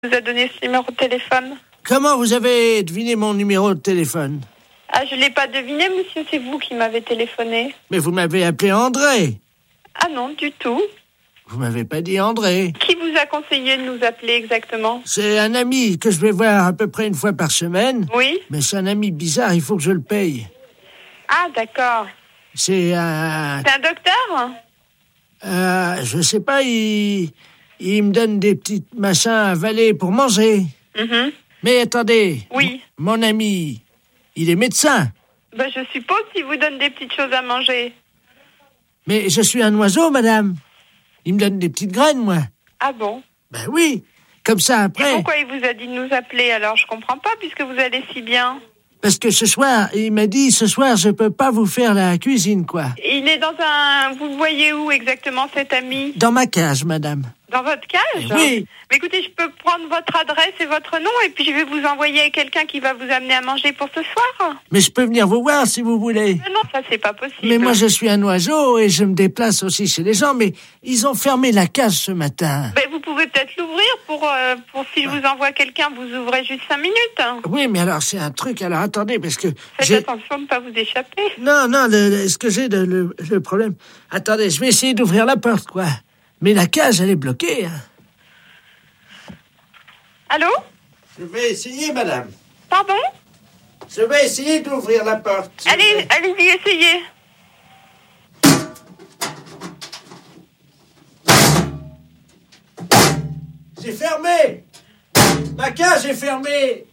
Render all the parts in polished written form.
Vous a donné ce numéro de téléphone. Comment vous avez deviné mon numéro de téléphone? Ah, je l'ai pas deviné, monsieur, c'est vous qui m'avez téléphoné. Mais vous m'avez appelé André. Ah non, du tout. Vous m'avez pas dit André. Qui vous a conseillé de nous appeler exactement? C'est un ami que je vais voir à peu près une fois par semaine. Oui. Mais c'est un ami bizarre, il faut que je le paye. Ah, d'accord. C'est un... C'est un docteur? je sais pas, il me donne des petits machins à avaler pour manger. Mhm. Mais attendez. Oui. Mon ami, il est médecin. Ben, je suppose qu'il vous donne des petites choses à manger. Mais je suis un oiseau, madame. Il me donne des petites graines, moi. Ah bon? Ben oui. Comme ça, Et après... pourquoi il vous a dit de nous appeler alors? Je comprends pas, puisque vous allez si bien. Parce que ce soir, il m'a dit, ce soir, je peux pas vous faire la cuisine, quoi. Il est dans un... Vous le voyez où exactement, cet ami? Dans ma cage, madame. Dans votre cage? Oui. Mais écoutez, je peux prendre votre adresse et votre nom et puis je vais vous envoyer quelqu'un qui va vous amener à manger pour ce soir. Mais je peux venir vous voir si vous voulez. Mais non, ça c'est pas possible. Mais moi, je suis un oiseau et je me déplace aussi chez les gens, mais ils ont fermé la cage ce matin. Ben, vous pouvez peut-être l'ouvrir pour si je vous envoie quelqu'un, vous ouvrez juste 5 minutes. Oui, mais alors c'est un truc, alors attendez, parce que... Faites attention de ne pas vous échapper. Non, ce que j'ai, le problème... Attendez, je vais essayer d'ouvrir la porte, quoi. Mais la cage, elle est bloquée, hein. Allô? Je vais essayer, madame. Pardon? Je vais essayer d'ouvrir la porte. Allez-y, essayez. C'est fermé. Ma cage est fermée.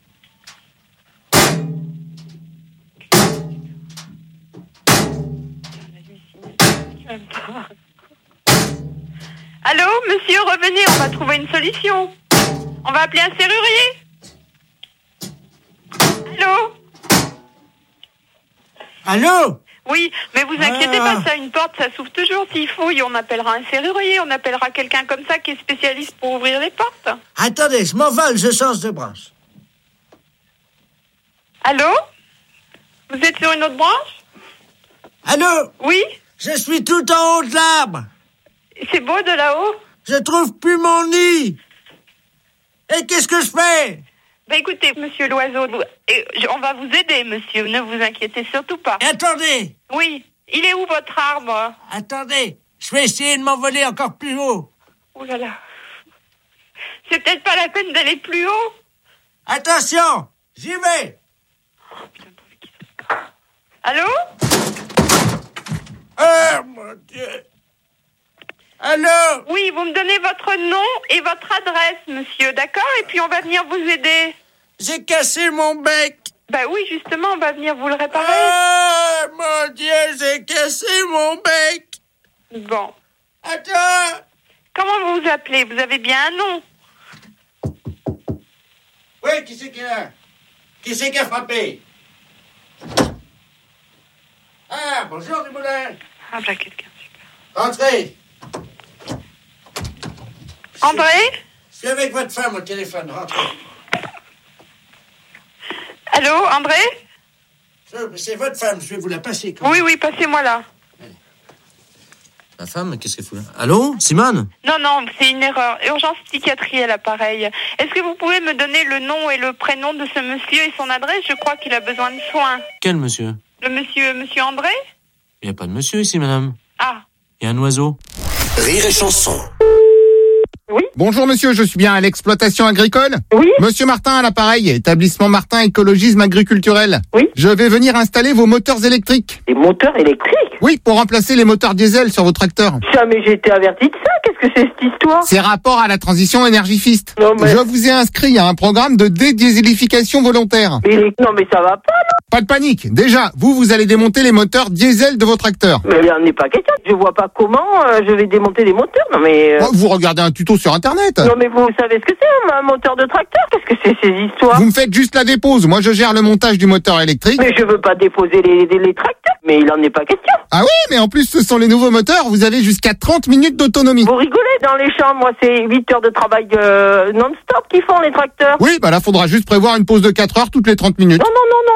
Allô, monsieur, revenez, on va trouver une solution. On va appeler un serrurier. Allô? Allô? Oui, mais vous inquiétez pas, ça, une porte, ça s'ouvre toujours s'il faut. Et on appellera un serrurier, on appellera quelqu'un comme ça qui est spécialiste pour ouvrir les portes. Attendez, je m'envole, je change de branche. Allô? Vous êtes sur une autre branche? Allô? Oui? Je suis tout en haut de l'arbre. C'est beau de là-haut? Je trouve plus mon nid. Et qu'est-ce que je fais? Ben écoutez, monsieur l'oiseau, on va vous aider, monsieur, ne vous inquiétez surtout pas. Et attendez. Oui, il est où votre arbre? Attendez, je vais essayer de m'envoler encore plus haut. Oh là là. C'est peut-être pas la peine d'aller plus haut. Attention, j'y vais. Oh, putain, allô? Oh mon Dieu. Allô? Oui, vous me donnez votre nom et votre adresse, monsieur, d'accord? Et puis on va venir vous aider. J'ai cassé mon bec. Bah oui, justement, on va venir vous le réparer. Oh mon Dieu, j'ai cassé mon bec. Bon. Attends. Comment vous vous appelez? Vous avez bien un nom? Oui, qui c'est qui a frappé? Ah, bonjour Dumoulin. Ah, voilà quelqu'un, super. Entrez. André? Je suis avec votre femme au téléphone, rentrez. Allô, André? C'est votre femme, je vais vous la passer. Oui, passez-moi là. Ma femme, qu'est-ce qu'elle fout là? Allô, Simone? Non, c'est une erreur. Urgence psychiatrie à l'appareil. Est-ce que vous pouvez me donner le nom et le prénom de ce monsieur et son adresse? Je crois qu'il a besoin de soins. Quel monsieur? Le monsieur André? Il n'y a pas de monsieur ici, madame. Ah. Il y a un oiseau. Rire et chanson. Oui. Bonjour monsieur, je suis bien à l'exploitation agricole. Oui. Monsieur Martin à l'appareil, établissement Martin Écologisme Agriculturel. Oui. Je vais venir installer vos moteurs électriques. Des moteurs électriques? Oui, pour remplacer les moteurs diesel sur vos tracteurs. Ça, mais j'ai été averti de ça. Qu'est-ce que c'est cette histoire? C'est rapport à la transition énergifiste. Non, mais... Je vous ai inscrit à un programme de dédiéselification volontaire. Non, mais ça va pas, là. Pas de panique. Déjà, vous allez démonter les moteurs diesel de vos tracteurs. Mais il en est pas question. Je vois pas comment je vais démonter les moteurs. Non, mais... Vous regardez un tuto sur Internet. Non, mais vous savez ce que c'est, un moteur de tracteur? Qu'est-ce que c'est ces histoires? Vous me faites juste la dépose. Moi, je gère le montage du moteur électrique. Mais je veux pas déposer les tracteurs. Mais il en est pas question. Ah oui, mais en plus, ce sont les nouveaux moteurs. Vous avez jusqu'à 30 minutes d'autonomie. Vous rigolez dans les champs. Moi, c'est 8 heures de travail non-stop qu'ils font, les tracteurs. Oui, bah là, faudra juste prévoir une pause de 4 heures toutes les 30 minutes. Non. Je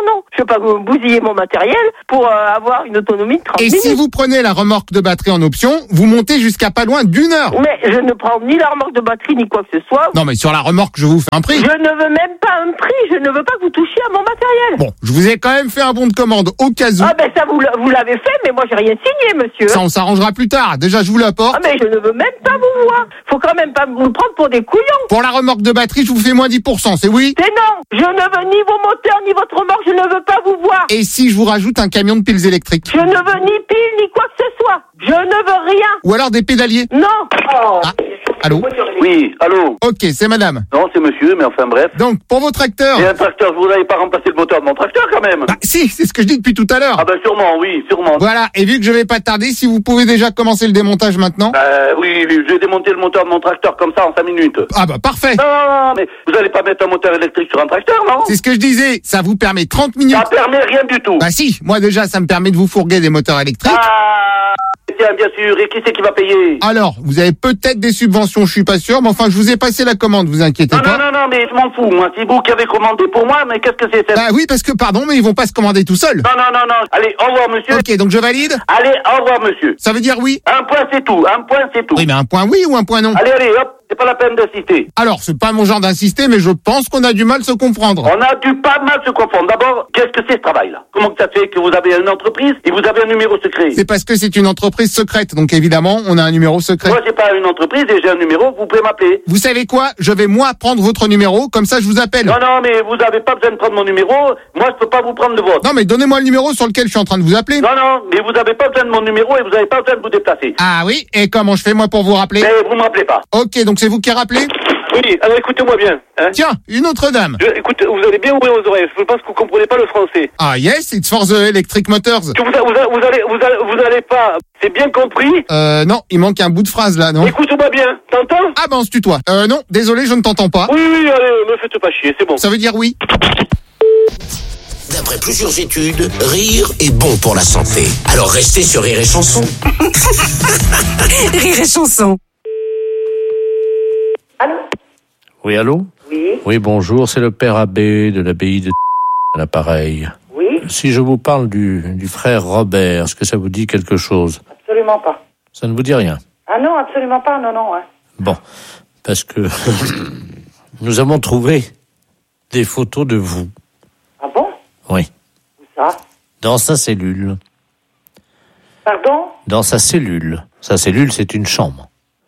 vais pas bousiller mon matériel pour avoir une autonomie de 30 Et minutes. si vous prenez la remorque de batterie en option, vous montez jusqu'à pas loin d'1 heure. Mais je ne prends ni la remorque de batterie ni quoi que ce soit. Non mais sur la remorque, je vous fais un prix. Je ne veux même pas un prix, je ne veux pas que vous touchiez à mon matériel. Bon, je vous ai quand même fait un bon de commande au cas où. Ah ben ça vous l'avez fait, mais moi j'ai rien signé, monsieur. Ça, on s'arrangera plus tard. Déjà, je vous l'apporte. Ah mais je ne veux même pas vous voir. Faut quand même pas vous prendre pour des couillons. Pour la remorque de batterie, je vous fais moins 10%, c'est oui? C'est non. Je ne veux ni vos moteurs ni votre remorque, je ne veux pas vous voir. Et si je vous rajoute un camion de piles électriques? Je ne veux ni pile ni quoi que ce soit. Je ne veux rien. Ou alors des pédaliers? Non. Ah, allô? Oui, allô? Ok, c'est madame. Non, c'est monsieur, mais enfin bref. Donc, pour vos tracteurs... Et un tracteur, vous n'avez pas remplacé le moteur de mon tracteur quand même? Bah, si, c'est ce que je dis depuis tout à l'heure. Ah ben sûrement, oui, sûrement. Voilà, et vu que je vais pas tarder, si vous pouvez déjà commencer le démontage maintenant. Oui, je vais démonter le moteur de mon tracteur comme ça en 5 minutes. Ah bah parfait. Non, mais vous allez pas mettre un moteur électrique sur un tracteur, non? C'est ce que je disais, ça vous permet 30 minutes. Ça permet rien du tout. Bah si, moi déjà ça me permet de vous fourguer des moteurs électriques. Ah, tiens, bien sûr, et qui c'est qui va payer? Alors, vous avez peut-être des subventions, je suis pas sûr, mais enfin je vous ai passé la commande, vous inquiétez Non, pas. non, mais je m'en fous, moi. C'est vous qui avez commandé pour moi, mais qu'est-ce que c'est cette... Bah oui, parce que pardon, mais ils vont pas se commander tout seuls. Non. Allez, au revoir, monsieur. Ok, donc je valide. Allez, au revoir, monsieur. Ça veut dire oui? Un point, c'est tout. Un point, c'est tout. Oui, mais un point oui ou un point non? Allez, hop. C'est pas la peine d'insister. Alors, c'est pas mon genre d'insister, mais je pense qu'on a du mal à se comprendre. On a dû pas mal se confondre. D'abord, qu'est-ce que c'est ce travail-là? Comment que ça fait que vous avez une entreprise et vous avez un numéro secret? C'est parce que c'est une entreprise secrète, donc évidemment, on a un numéro secret. Moi, j'ai pas une entreprise et j'ai un numéro, vous pouvez m'appeler. Vous savez quoi? Je vais moi prendre votre numéro, comme ça je vous appelle. Non, mais vous avez pas besoin de prendre mon numéro. Moi, je peux pas vous prendre le vôtre. Non, mais donnez-moi le numéro sur lequel je suis en train de vous appeler. Non, mais vous avez pas besoin de mon numéro et vous avez pas besoin de vous déplacer. Ah oui? Et comment je fais moi pour vous rappeler? Mais vous me rappelez pas. Ok, donc c'est vous qui rappelez? Oui, alors écoutez-moi bien. Hein. Tiens, une autre dame. Écoute, vous allez bien ouvrir vos oreilles. Je pense que vous comprenez pas le français. Ah yes, it's for the electric motors. Vous allez pas. C'est bien compris. Non, il manque un bout de phrase là, non? Écoute-moi bien. T'entends? Ah ben on se tutoie. Non, désolé, je ne t'entends pas. Oui, allez, me faites pas chier, c'est bon. Ça veut dire oui. D'après plusieurs études, rire est bon pour la santé. Alors restez sur Rire et Chanson. Rire et Chanson. Allô? Oui, allô? Oui. Oui, bonjour, c'est le père abbé de l'abbaye de à l'appareil. Oui. Si je vous parle du frère Robert, est-ce que ça vous dit quelque chose? Absolument pas. Ça ne vous dit rien? Ah non, absolument pas, non. Hein. Bon, parce que nous avons trouvé des photos de vous. Ah bon? Oui. Où ça? Dans sa cellule. Pardon? Dans sa cellule. Sa cellule, c'est une chambre.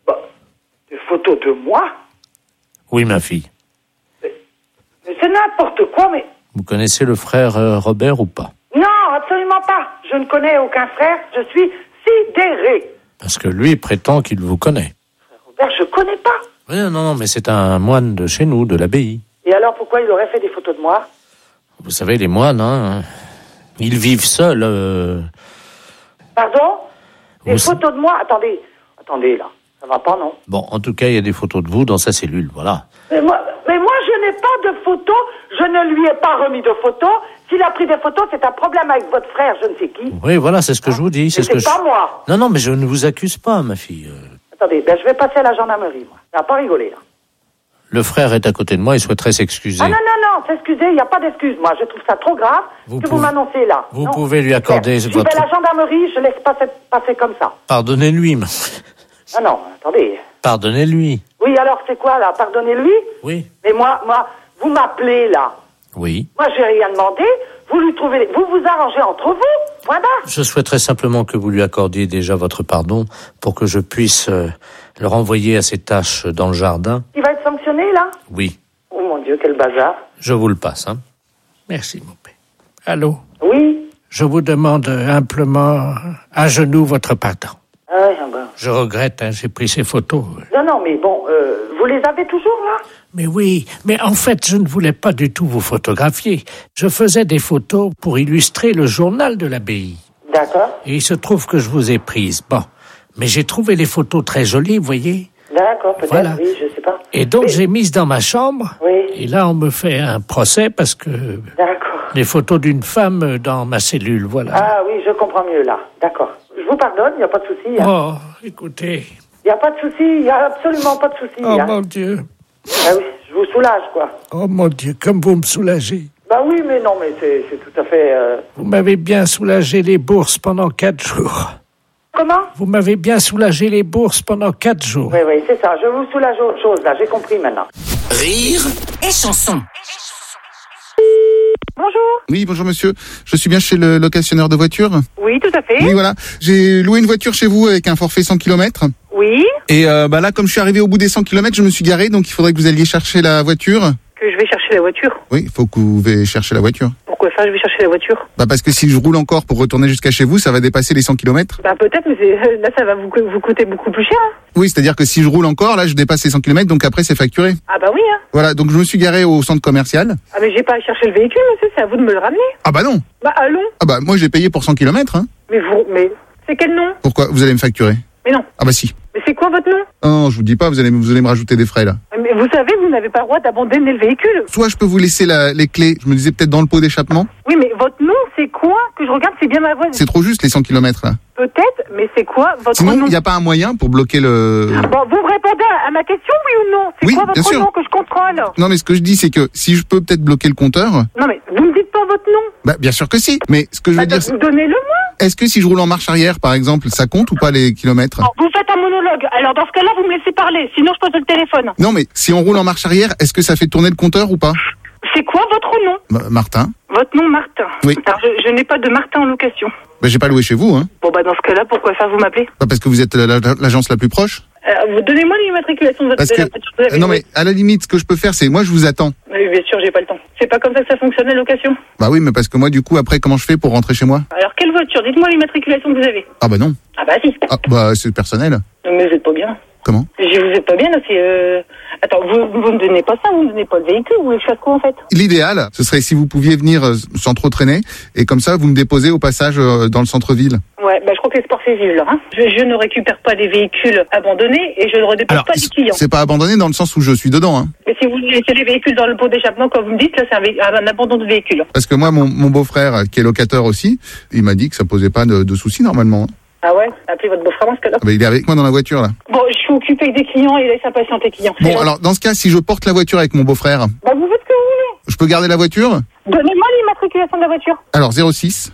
Des photos de moi? Oui, ma fille. Mais c'est n'importe quoi, mais... Vous connaissez le frère Robert ou pas? Non, absolument pas. Je ne connais aucun frère. Je suis sidéré. Parce que lui prétend qu'il vous connaît. Robert, je connais pas. Oui, non, mais c'est un moine de chez nous, de l'abbaye. Et alors, pourquoi il aurait fait des photos de moi? Vous savez, les moines, hein, ils vivent seuls. Pardon? Des Vous- photos de moi? Attendez, là. Ça va pas, non? Bon, en tout cas, il y a des photos de vous dans sa cellule, voilà. Mais moi, je n'ai pas de photos. Je ne lui ai pas remis de photos. S'il a pris des photos, c'est un problème avec votre frère, je ne sais qui. Oui, voilà, c'est ce que je vous dis. Mais C'est c'est pas moi. Non, mais je ne vous accuse pas, ma fille. Attendez, je vais passer à la gendarmerie, moi. Ça va pas rigoler, là. Le frère est à côté de moi, il souhaiterait s'excuser. Ah non, s'excusez, il n'y a pas d'excuse, moi. Je trouve ça trop grave Vous que pouvez- vous m'annoncez là. vous Non, pouvez lui c'est accorder clair. votre- Je vais à la gendarmerie, je laisse pas passer comme ça. Pardonnez-lui, Non, attendez. pardonnez-lui. Oui, alors c'est quoi, là? Pardonnez-lui? Oui. Mais moi, vous m'appelez, là. Oui. Moi, j'ai rien demandé. Vous lui trouvez... Vous vous arrangez entre vous. Voilà. Je souhaiterais simplement que vous lui accordiez déjà votre pardon pour que je puisse le renvoyer à ses tâches dans le jardin. Il va être sanctionné, là? Oui. Oh, mon Dieu, quel bazar. Je vous le passe, hein. Merci, mon père. Allô? Oui. Je vous demande humblement, à genoux, votre pardon. Ah oui, ben... Je regrette, hein, j'ai pris ces photos. Non, mais bon, vous les avez toujours, là? Mais oui, mais en fait, je ne voulais pas du tout vous photographier. Je faisais des photos pour illustrer le journal de l'abbaye. D'accord. Et il se trouve que je vous ai prise. Bon, mais j'ai trouvé les photos très jolies, vous voyez. D'accord, peut-être, Voilà. oui, je sais pas. Et donc, Mais- j'ai mise dans ma chambre. Oui. Et là, on me fait un procès parce que D'accord. les photos d'une femme dans ma cellule, voilà. Ah oui, je comprends mieux, là. D'accord. Je vous pardonne, il n'y a pas de souci. Hein. Oh, écoutez. Il n'y a pas de souci, il n'y a absolument pas de souci. Oh, hein. mon Dieu. Ah oui, je vous soulage, quoi. Oh, mon Dieu, comme vous me soulagez. Bah oui, mais non, mais c'est tout à fait... Vous m'avez bien soulagé les bourses pendant 4 jours. Comment? Vous m'avez bien soulagé les bourses pendant 4 jours. Oui, c'est ça. Je vous soulage autre chose, là. J'ai compris maintenant. Rire et chanson. Bonjour. Oui, bonjour monsieur. Je suis bien chez le locationnaire de voitures. Oui, tout à fait. Oui, voilà. J'ai loué une voiture chez vous avec un forfait 100 km. Oui. Et là, comme je suis arrivé au bout des 100 km, je me suis garé, donc il faudrait que vous alliez chercher la voiture. Que je vais chercher la voiture. Oui, il faut que vous veuillez chercher la voiture. Pourquoi ça, je vais chercher la voiture? Bah parce que si je roule encore pour retourner jusqu'à chez vous, ça va dépasser les 100 km. Bah peut-être, mais là ça va vous coûter beaucoup plus cher. Hein. Oui, c'est-à-dire que si je roule encore, là, je dépasse les 100 km, donc après, c'est facturé. Ah bah oui. Hein. Voilà, donc je me suis garé au centre commercial. Ah mais j'ai pas à chercher le véhicule, monsieur, c'est à vous de me le ramener. Ah bah non. Bah allons. Ah bah moi, j'ai payé pour 100 km. Hein. Mais c'est quel nom? Pourquoi? Vous allez me facturer? Mais non. Ah bah si. Mais c'est quoi votre nom? Non, je vous dis pas, vous allez me rajouter des frais, là. Mais vous savez, vous n'avez pas le droit d'abandonner le véhicule. Soit je peux vous laisser les clés, je me disais peut-être dans le pot d'échappement. Oui, mais votre nom, c'est quoi? Que je regarde, c'est bien ma voix. C'est trop juste, les 100 km, là. Peut-être, mais c'est quoi votre Sinon, nom? il n'y a pas un moyen pour bloquer le... Bon, vous me répondez à ma question, oui ou non? C'est Oui, quoi bien votre sûr. nom que je contrôle? Non, mais ce que je dis, c'est que si je peux peut-être bloquer le compteur... Non, mais vous me dites pas votre nom. Bah, bien sûr que si. Mais ce que je veux dire, c'est... Donnez-le-moi. Est-ce que si je roule en marche arrière, par exemple, ça compte ou pas les kilomètres? Vous faites un monologue. Alors, dans ce cas-là, vous me laissez parler. Sinon, je pose le téléphone. Non, mais si on roule en marche arrière, est-ce que ça fait tourner le compteur ou pas? C'est quoi votre nom? Martin. Votre nom, Martin. Oui. Alors, je n'ai pas de Martin en location. Bah, j'ai pas loué chez vous, hein. Bon, bah, dans ce cas-là, pourquoi ça vous m'appelez? Pas parce que vous êtes l'agence la plus proche. Vous donnez-moi l'immatriculation de votre Parce que... voiture. non, mais à la limite, ce que je peux faire, c'est moi, je vous attends. Oui, bien sûr, j'ai pas le temps. C'est pas comme ça que ça fonctionne, la location? Bah oui, mais parce que moi, du coup, après, comment je fais pour rentrer chez moi? Alors, quelle voiture? Dites-moi l'immatriculation que vous avez. Ah bah non. Ah bah si. Ah bah c'est personnel. Mais vous êtes pas bien. Comment? Vous êtes pas bien, là, c'est... Attends, vous me donnez pas ça, vous me donnez pas le véhicule, vous voulez que je fasse quoi, en fait? L'idéal, ce serait si vous pouviez venir sans trop traîner, et comme ça, vous me déposez au passage dans le centre-ville. Ouais, bah je crois que c'est sportif, là. Hein. Je ne récupère pas des véhicules abandonnés et je ne redépose pas les clients. C'est pas abandonné dans le sens où je suis dedans, hein. Mais si vous laissez les véhicules dans le pot d'échappement, comme vous me dites, là, c'est un abandon de véhicule. Parce que moi, mon beau-frère, qui est locateur aussi, il m'a dit que ça posait pas de soucis normalement. Ah ouais? Appelez votre beau-frère dans ce cas-là. Ah bah, il est avec moi dans la voiture, là. Bon, je suis occupée avec des clients et laisse impatienter clients. Bon, alors, dans ce cas, si je porte la voiture avec mon beau-frère, bah, vous faites ce que vous voulez. je peux garder la voiture? Donnez-moi l'immatriculation de la voiture. Alors, 06.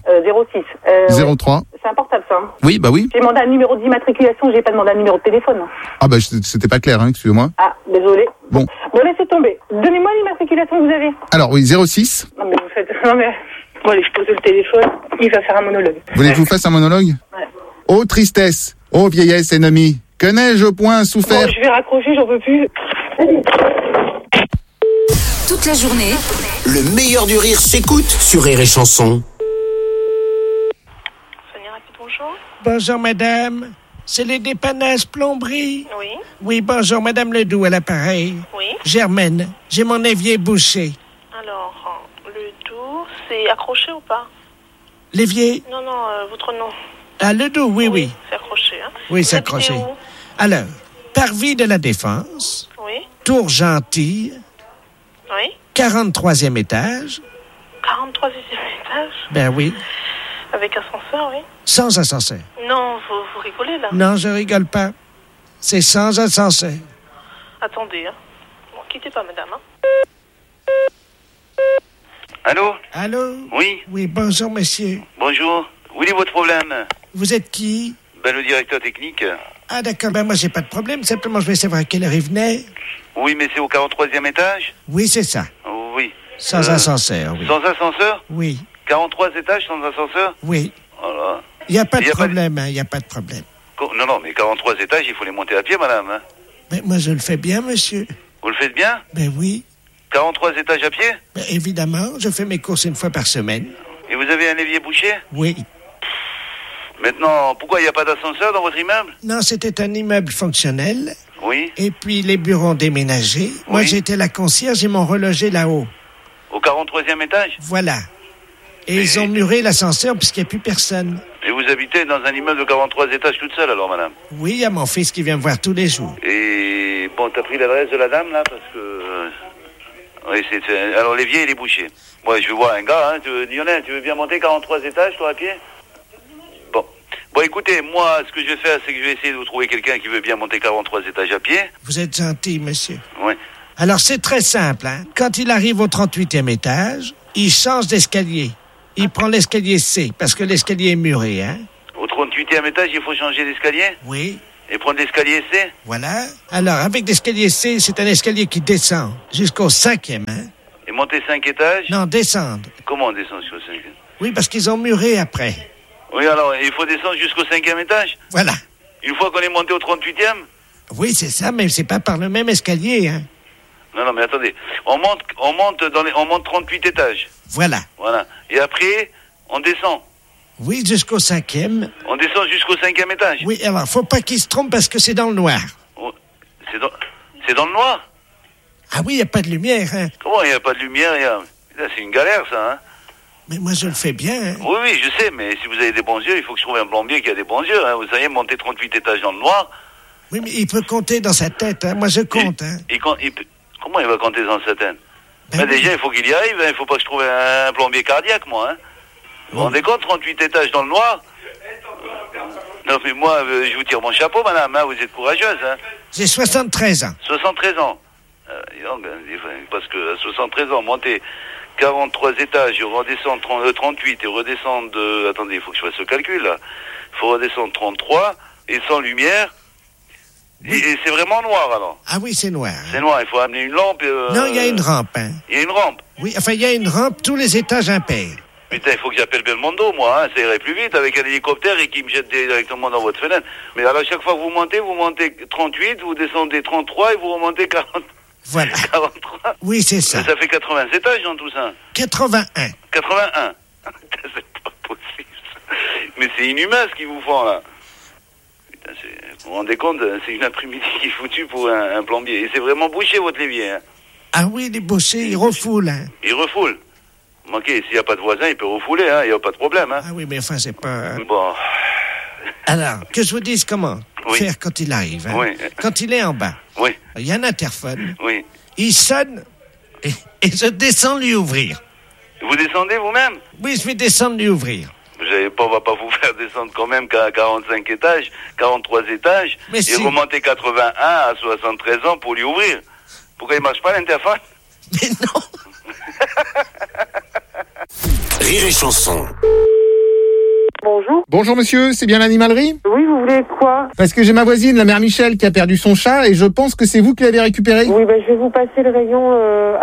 06. 03. C'est un portable, ça. Hein. Oui, bah oui. J'ai demandé un numéro d'immatriculation, j'ai pas demandé un numéro de téléphone. Ah bah, c'était pas clair, hein, excusez-moi. Ah, désolé. Bon, laissez tomber. Donnez-moi l'immatriculation que vous avez. alors oui, 06. Non, mais vous faites... Non, mais... Bon, allez, je pose le téléphone. Il va faire un monologue. Vous voulez que je vous fasse un monologue? Ouais. Ô tristesse, ô vieillesse ennemie, que n'ai-je point souffert? Bon, je vais raccrocher, j'en peux plus. Toute la journée, Le meilleur du rire s'écoute sur Rire et Chanson. Sonia Rapide, bonjour. Bonjour, madame. C'est les dépannages plomberie. Oui. Oui, bonjour, madame Ledoux à l'appareil. Oui. Germaine, j'ai mon évier bouché. Alors, le doux, c'est accroché ou pas? L'évier? Non, votre nom. Ah, Ledoux, oui. C'est accroché, hein? Oui, Vous c'est habitez accroché. où? Alors, Parvis de la Défense, Oui. Tour Gentille, Oui. 43e étage. 43e étage? Ben oui, Avec ascenseur, oui. sans ascenseur. Non, vous rigolez, là. Non, je rigole pas. C'est sans ascenseur. Attendez, hein. Bon, quittez pas, madame, hein. Allô? Allô? Oui, Oui, bonjour, monsieur. bonjour. Où est votre problème? Vous êtes qui? Ben, le directeur technique. Ah, d'accord, ben moi, j'ai pas de problème. Simplement, je vais savoir à quelle heure il venait. Oui, mais c'est au 43e étage? Oui, c'est ça. Oui. Sans ascenseur, oui. Sans ascenseur? Oui, 43 étages sans ascenseur? oui. Voilà. Il n'y a pas de Y a pas de- problème, hein, il n'y a pas de problème. Non, mais 43 étages, il faut les monter à pied, madame. Hein. Mais moi, je le fais bien, monsieur. Vous le faites bien? Ben oui. 43 étages à pied? Ben, évidemment, je fais mes courses une fois par semaine. Et vous avez un évier bouché? Oui. Maintenant, pourquoi il n'y a pas d'ascenseur dans votre immeuble? Non, c'était un immeuble fonctionnel. Oui. Et puis, les bureaux ont déménagé. Moi, Oui. j'étais la concierge, ils m'ont relogé là-haut. Au 43e étage? Voilà. Et ils ont muré l'ascenseur puisqu'il n'y a plus personne. Et vous habitez dans un immeuble de 43 étages toute seule, alors, madame? Oui, il y a mon fils qui vient me voir tous les jours. Et bon, t'as pris l'adresse de la dame, là, parce que... Oui, alors, l'évier, il est bouché. Moi, je veux voir un gars, hein. Lionel, tu veux bien monter 43 étages, toi, à pied? Bon, écoutez, moi, ce que je vais faire, c'est que je vais essayer de vous trouver quelqu'un qui veut bien monter 43 étages à pied. Vous êtes gentil, monsieur. Oui. Alors, c'est très simple, hein. Quand il arrive au 38e étage, il change d'escalier. Il prend l'escalier C, parce que l'escalier est muré, hein. Au 38e étage, il faut changer d'escalier? Oui. Et prendre l'escalier C? Voilà. Alors, avec l'escalier C, c'est un escalier qui descend jusqu'au 5e, hein. Et monter 5 étages? Non, descendre. Comment on descend jusqu'au 5e? Oui, parce qu'ils ont muré après. Oui, alors, il faut descendre jusqu'au 5e étage? Voilà. Une fois qu'on est monté au 38e? Oui, c'est ça, mais c'est pas par le même escalier, hein. Non, mais attendez. On monte 38 étages. Voilà. Voilà. Et après, on descend. Oui, jusqu'au 5e. On descend jusqu'au 5e étage. Oui, alors, faut pas qu'ils se trompent parce que c'est dans le noir. Oh, c'est dans le noir? Ah oui, il n'y a pas de lumière, hein. Comment il n'y a pas de lumière? Là, c'est une galère, ça, hein. Mais moi, je le fais bien, hein. Oui, je sais, mais si vous avez des bons yeux, il faut que je trouve un plombier qui a des bons yeux, hein. Vous savez, monter 38 étages dans le noir. Oui, mais il peut compter dans sa tête, hein. Moi, je compte, hein. Comment il va compter dans sa tête? Ben oui. Déjà, il faut qu'il y arrive, hein. Il faut pas que je trouve un plombier cardiaque, moi, hein. Vous vous rendez compte, 38 étages dans le noir? Non, mais moi, je vous tire mon chapeau, madame, hein. Vous êtes courageuse, hein. J'ai 73 ans. 73 ans. Parce que à 73 ans, monter 43 étages, redescendre 38 et redescendre... attendez, il faut que je fasse ce calcul, là. Il faut redescendre 33 et sans lumière. Oui. Et c'est vraiment noir, alors? Ah oui, c'est noir. Hein. C'est noir, il faut amener une lampe... Non, il y a une rampe, hein. Il y a une rampe? Oui, enfin, il y a une rampe, tous les étages impairs. Putain, il faut que j'appelle Belmondo, moi, hein. Ça irait plus vite avec un hélicoptère et qui me jette directement dans votre fenêtre. Mais alors, chaque fois que vous montez 38, vous descendez 33 et vous remontez 40... Voilà. 43. Oui, c'est ça. Ça fait 80 étages dans tout ça. 81. 81. C'est pas possible. Mais c'est inhumain ce qu'ils vous font là. Putain, vous vous rendez compte, c'est une après-midi qui est foutue pour un plombier. Et c'est vraiment bouché votre l'évier. Hein. Ah oui, les bouchers, ils refoulent. Hein. Ils refoulent. Ok, s'il n'y a pas de voisin, il peut refouler, hein. Il n'y a pas de problème. Hein. Ah oui, mais enfin, c'est pas... Bon. Alors, que je vous dise comment faire quand il arrive. Hein. Oui. Quand il est en bas. Oui. Il y a un interphone. Oui. Il sonne et je descends lui ouvrir. Vous descendez vous-même? Oui, je vais descendre lui ouvrir. On va pas vous faire descendre quand même qu'à 45 étages, 43 étages, mais et remonter 81 à 73 ans pour lui ouvrir. Pourquoi il marche pas l'interphone? Mais non. Rire et chanson. Bonjour. Bonjour monsieur, c'est bien l'animalerie? Oui, vous voulez quoi? Parce que j'ai ma voisine, la mère Michel, qui a perdu son chat et je pense que c'est vous qui l'avez récupéré. Oui, ben je vais vous passer le rayon.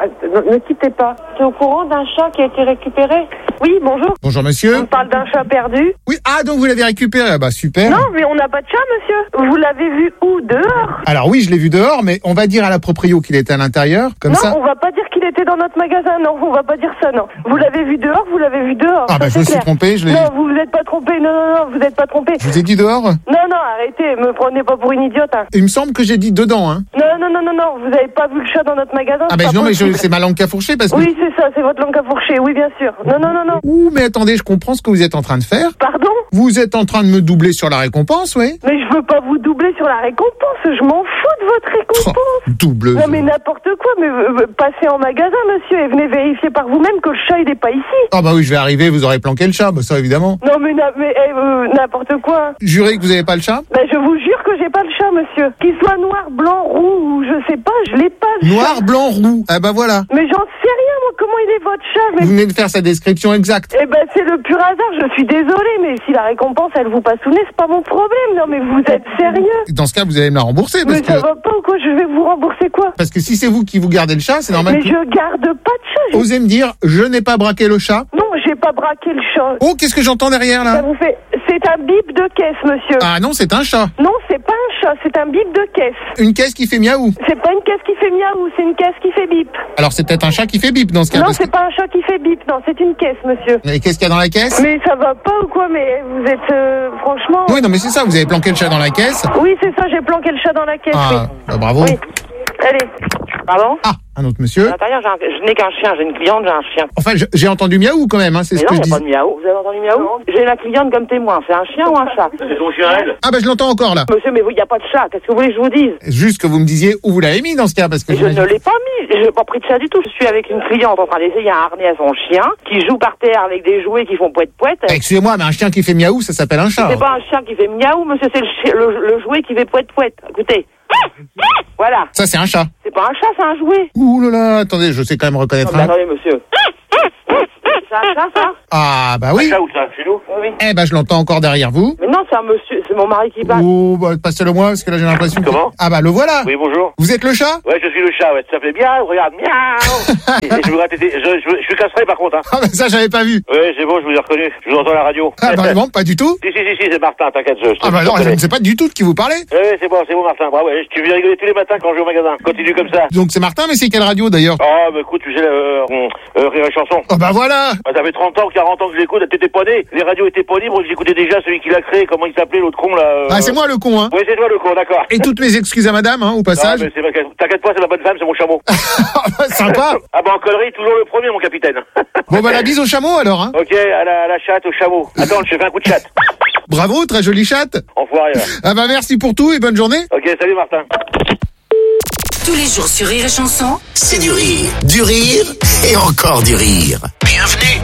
Ne quittez pas. Tu es au courant d'un chat qui a été récupéré? Oui, bonjour. Bonjour monsieur. On parle d'un chat perdu? Oui, ah donc vous l'avez récupéré, ah bah super. Non, mais on n'a pas de chat, monsieur. Vous l'avez vu où? Dehors? Alors oui, je l'ai vu dehors, mais on va dire à la proprio qu'il était à l'intérieur, comme non, ça. Non, on va pas dire qu'il était dans notre magasin, non, on va pas dire ça, non. Vous l'avez vu dehors, vous l'avez vu dehors. Ah bah je me suis trompé, je l'ai... Non, vous vous êtes pas trompé, non, vous êtes pas trompé. Je vous ai dit dehors? Non, arrêtez, me prenez pas pour une idiote, hein. Il me semble que j'ai dit dedans, hein. Non, vous avez pas vu le chat dans notre magasin? Ah bah non, mais c'est ma langue qui a fourché parce que... Oui, c'est ça, c'est votre langue qui a fourché, oui, bien sûr. Non. Ouh, mais attendez, je comprends ce que vous êtes en train de faire. Pardon? Vous êtes en train de me doubler sur la récompense, oui. Mais je veux pas vous doubler sur la récompense, je m'en fous de votre récompense. Oh, double. Non mais n'importe quoi, mais passez en magasin, monsieur, et venez vérifier par vous-même que le chat il est pas ici. Ah bah oui, je vais arriver, vous aurez planqué le chat, bah ça évidemment. Non mais n'importe quoi. Jurez que vous avez pas le chat? Ben je vous jure que j'ai pas le chat, monsieur. Qu'il soit noir, blanc, roux ou je sais pas, je l'ai pas. Noir, blanc, roux. Ah bah voilà. Mais j'en sais rien, moi, comment il est votre chat. Mais... Vous venez de faire sa description exacte. Eh ben c'est le pur hasard, je suis désolée, mais si la récompense elle vous passe sous le nez, c'est pas mon problème. Non mais vous êtes sérieux? Dans ce cas, vous allez me la rembourser parce mais ça va pas ou quoi? Je vais vous rembourser quoi? Parce que si c'est vous qui vous gardez le chat, c'est normal. Mais je garde pas de chat. Osez me dire, je n'ai pas braqué le chat? Non, j'ai pas braqué le chat. Oh, qu'est-ce que j'entends derrière là? Ça vous fait... C'est un bip de caisse, monsieur. Ah non, c'est un chat. Non, c'est pas un chat, c'est un bip de caisse. Une caisse qui fait miaou? C'est pas une caisse qui fait miaou, c'est une caisse qui fait bip. Alors c'est peut-être un chat qui fait bip dans ce cas. Non, c'est pas un chat qui fait bip, non, c'est une caisse, monsieur. Et qu'est-ce qu'il y a dans la caisse? Mais ça va pas ou quoi? Mais vous êtes franchement... Oui, non mais c'est ça, vous avez planqué le chat dans la caisse? Oui, c'est ça, j'ai planqué le chat dans la caisse, ah, oui. Bah, bravo. Oui. Allez. Pardon? Ah, un autre monsieur. À l'intérieur, je n'ai qu'un chien, j'ai une cliente, j'ai un chien. Enfin, j'ai entendu miaou quand même, hein, c'est mais ce non, que je dis. Non, il n'y a pas de miaou. Vous avez entendu miaou? J'ai la cliente comme témoin, c'est un chien ou un chat? C'est ton chien, elle? Ah bah je l'entends encore là. Monsieur, mais il n'y a pas de chat, qu'est-ce que vous voulez que je vous dise? Juste que vous me disiez où vous l'avez mis dans ce cas, parce que... Je ne l'ai pas mis, je n'ai pas pris de chat du tout. Je suis avec une cliente en train d'essayer un harnais à son chien, qui joue par terre avec des jouets qui font poète-poète. Excusez-moi, mais un chien qui fait miaou, ça s'appelle un chat. C'est pas un chien qui fait miaou, monsieur, c'est le jouet qui fait poète-poète. Écoutez. Voilà. Ça, c'est un chat. C'est pas un chat, c'est un jouet. Ouh là là, attendez, je sais quand même reconnaître non, mais attendez, monsieur. un chat, ça? Ah, bah oui. Un chat ou ça, chez nous? Oui. Eh ben, je l'entends encore derrière vous. Mais non, c'est un monsieur, c'est mon mari qui parle. Oh, bah, passez-le moi, parce que là, j'ai l'impression que... Comment? Ah, bah, le voilà. Oui, bonjour. Vous êtes le chat? Ouais, je suis le chat, ouais. Ça fait bien, regarde, miaou. Et je me gratte, je suis castré par contre, hein. Ah, bah, ça, j'avais pas vu. Ouais, c'est bon, je vous ai reconnu. Je vous entends à la radio. Ah, bah, non, pas du tout. Si, c'est Martin, t'inquiète, Ah, bah, non, je ne sais pas du tout de qui vous parlez. Ouais, c'est bon, Martin. Bravo, ouais, tu viens rigoler tous les matins quand je vais au magasin. Continue comme ça. Donc, c'est Martin, mais c'est quelle radio, d'ailleurs? Oh, bah, écoute, tu sais, Rire et Chanson. Oh, bah, voilà. Ah, ça fait 30 ans, 40 ans que je l'écoute, t'étais pas né. Les radios étaient pas libres, j'écoutais déjà celui qui l'a créé, comment il s'appelait, l'autre con, là. Ah, c'est moi, le con, hein. Oui, c'est toi, le con, d'accord. Et toutes mes excuses à madame, hein, au passage. Ah, mais t'inquiète pas, c'est ma bonne femme, c'est mon chameau. Sympa. Ah, bah, en connerie, toujours le premier, mon capitaine. Bon, bah, la bise au chameau, alors, hein. Ok, à la chatte, au chameau. Attends, je fais un coup de chatte. Bravo, très jolie chatte. Enfoiré, là. Ah, bah, merci pour tout et bonne journée. Ok, salut, Martin. Tous les jours sur Rire et Chanson, C'est du rire et encore du rire. Bienvenue.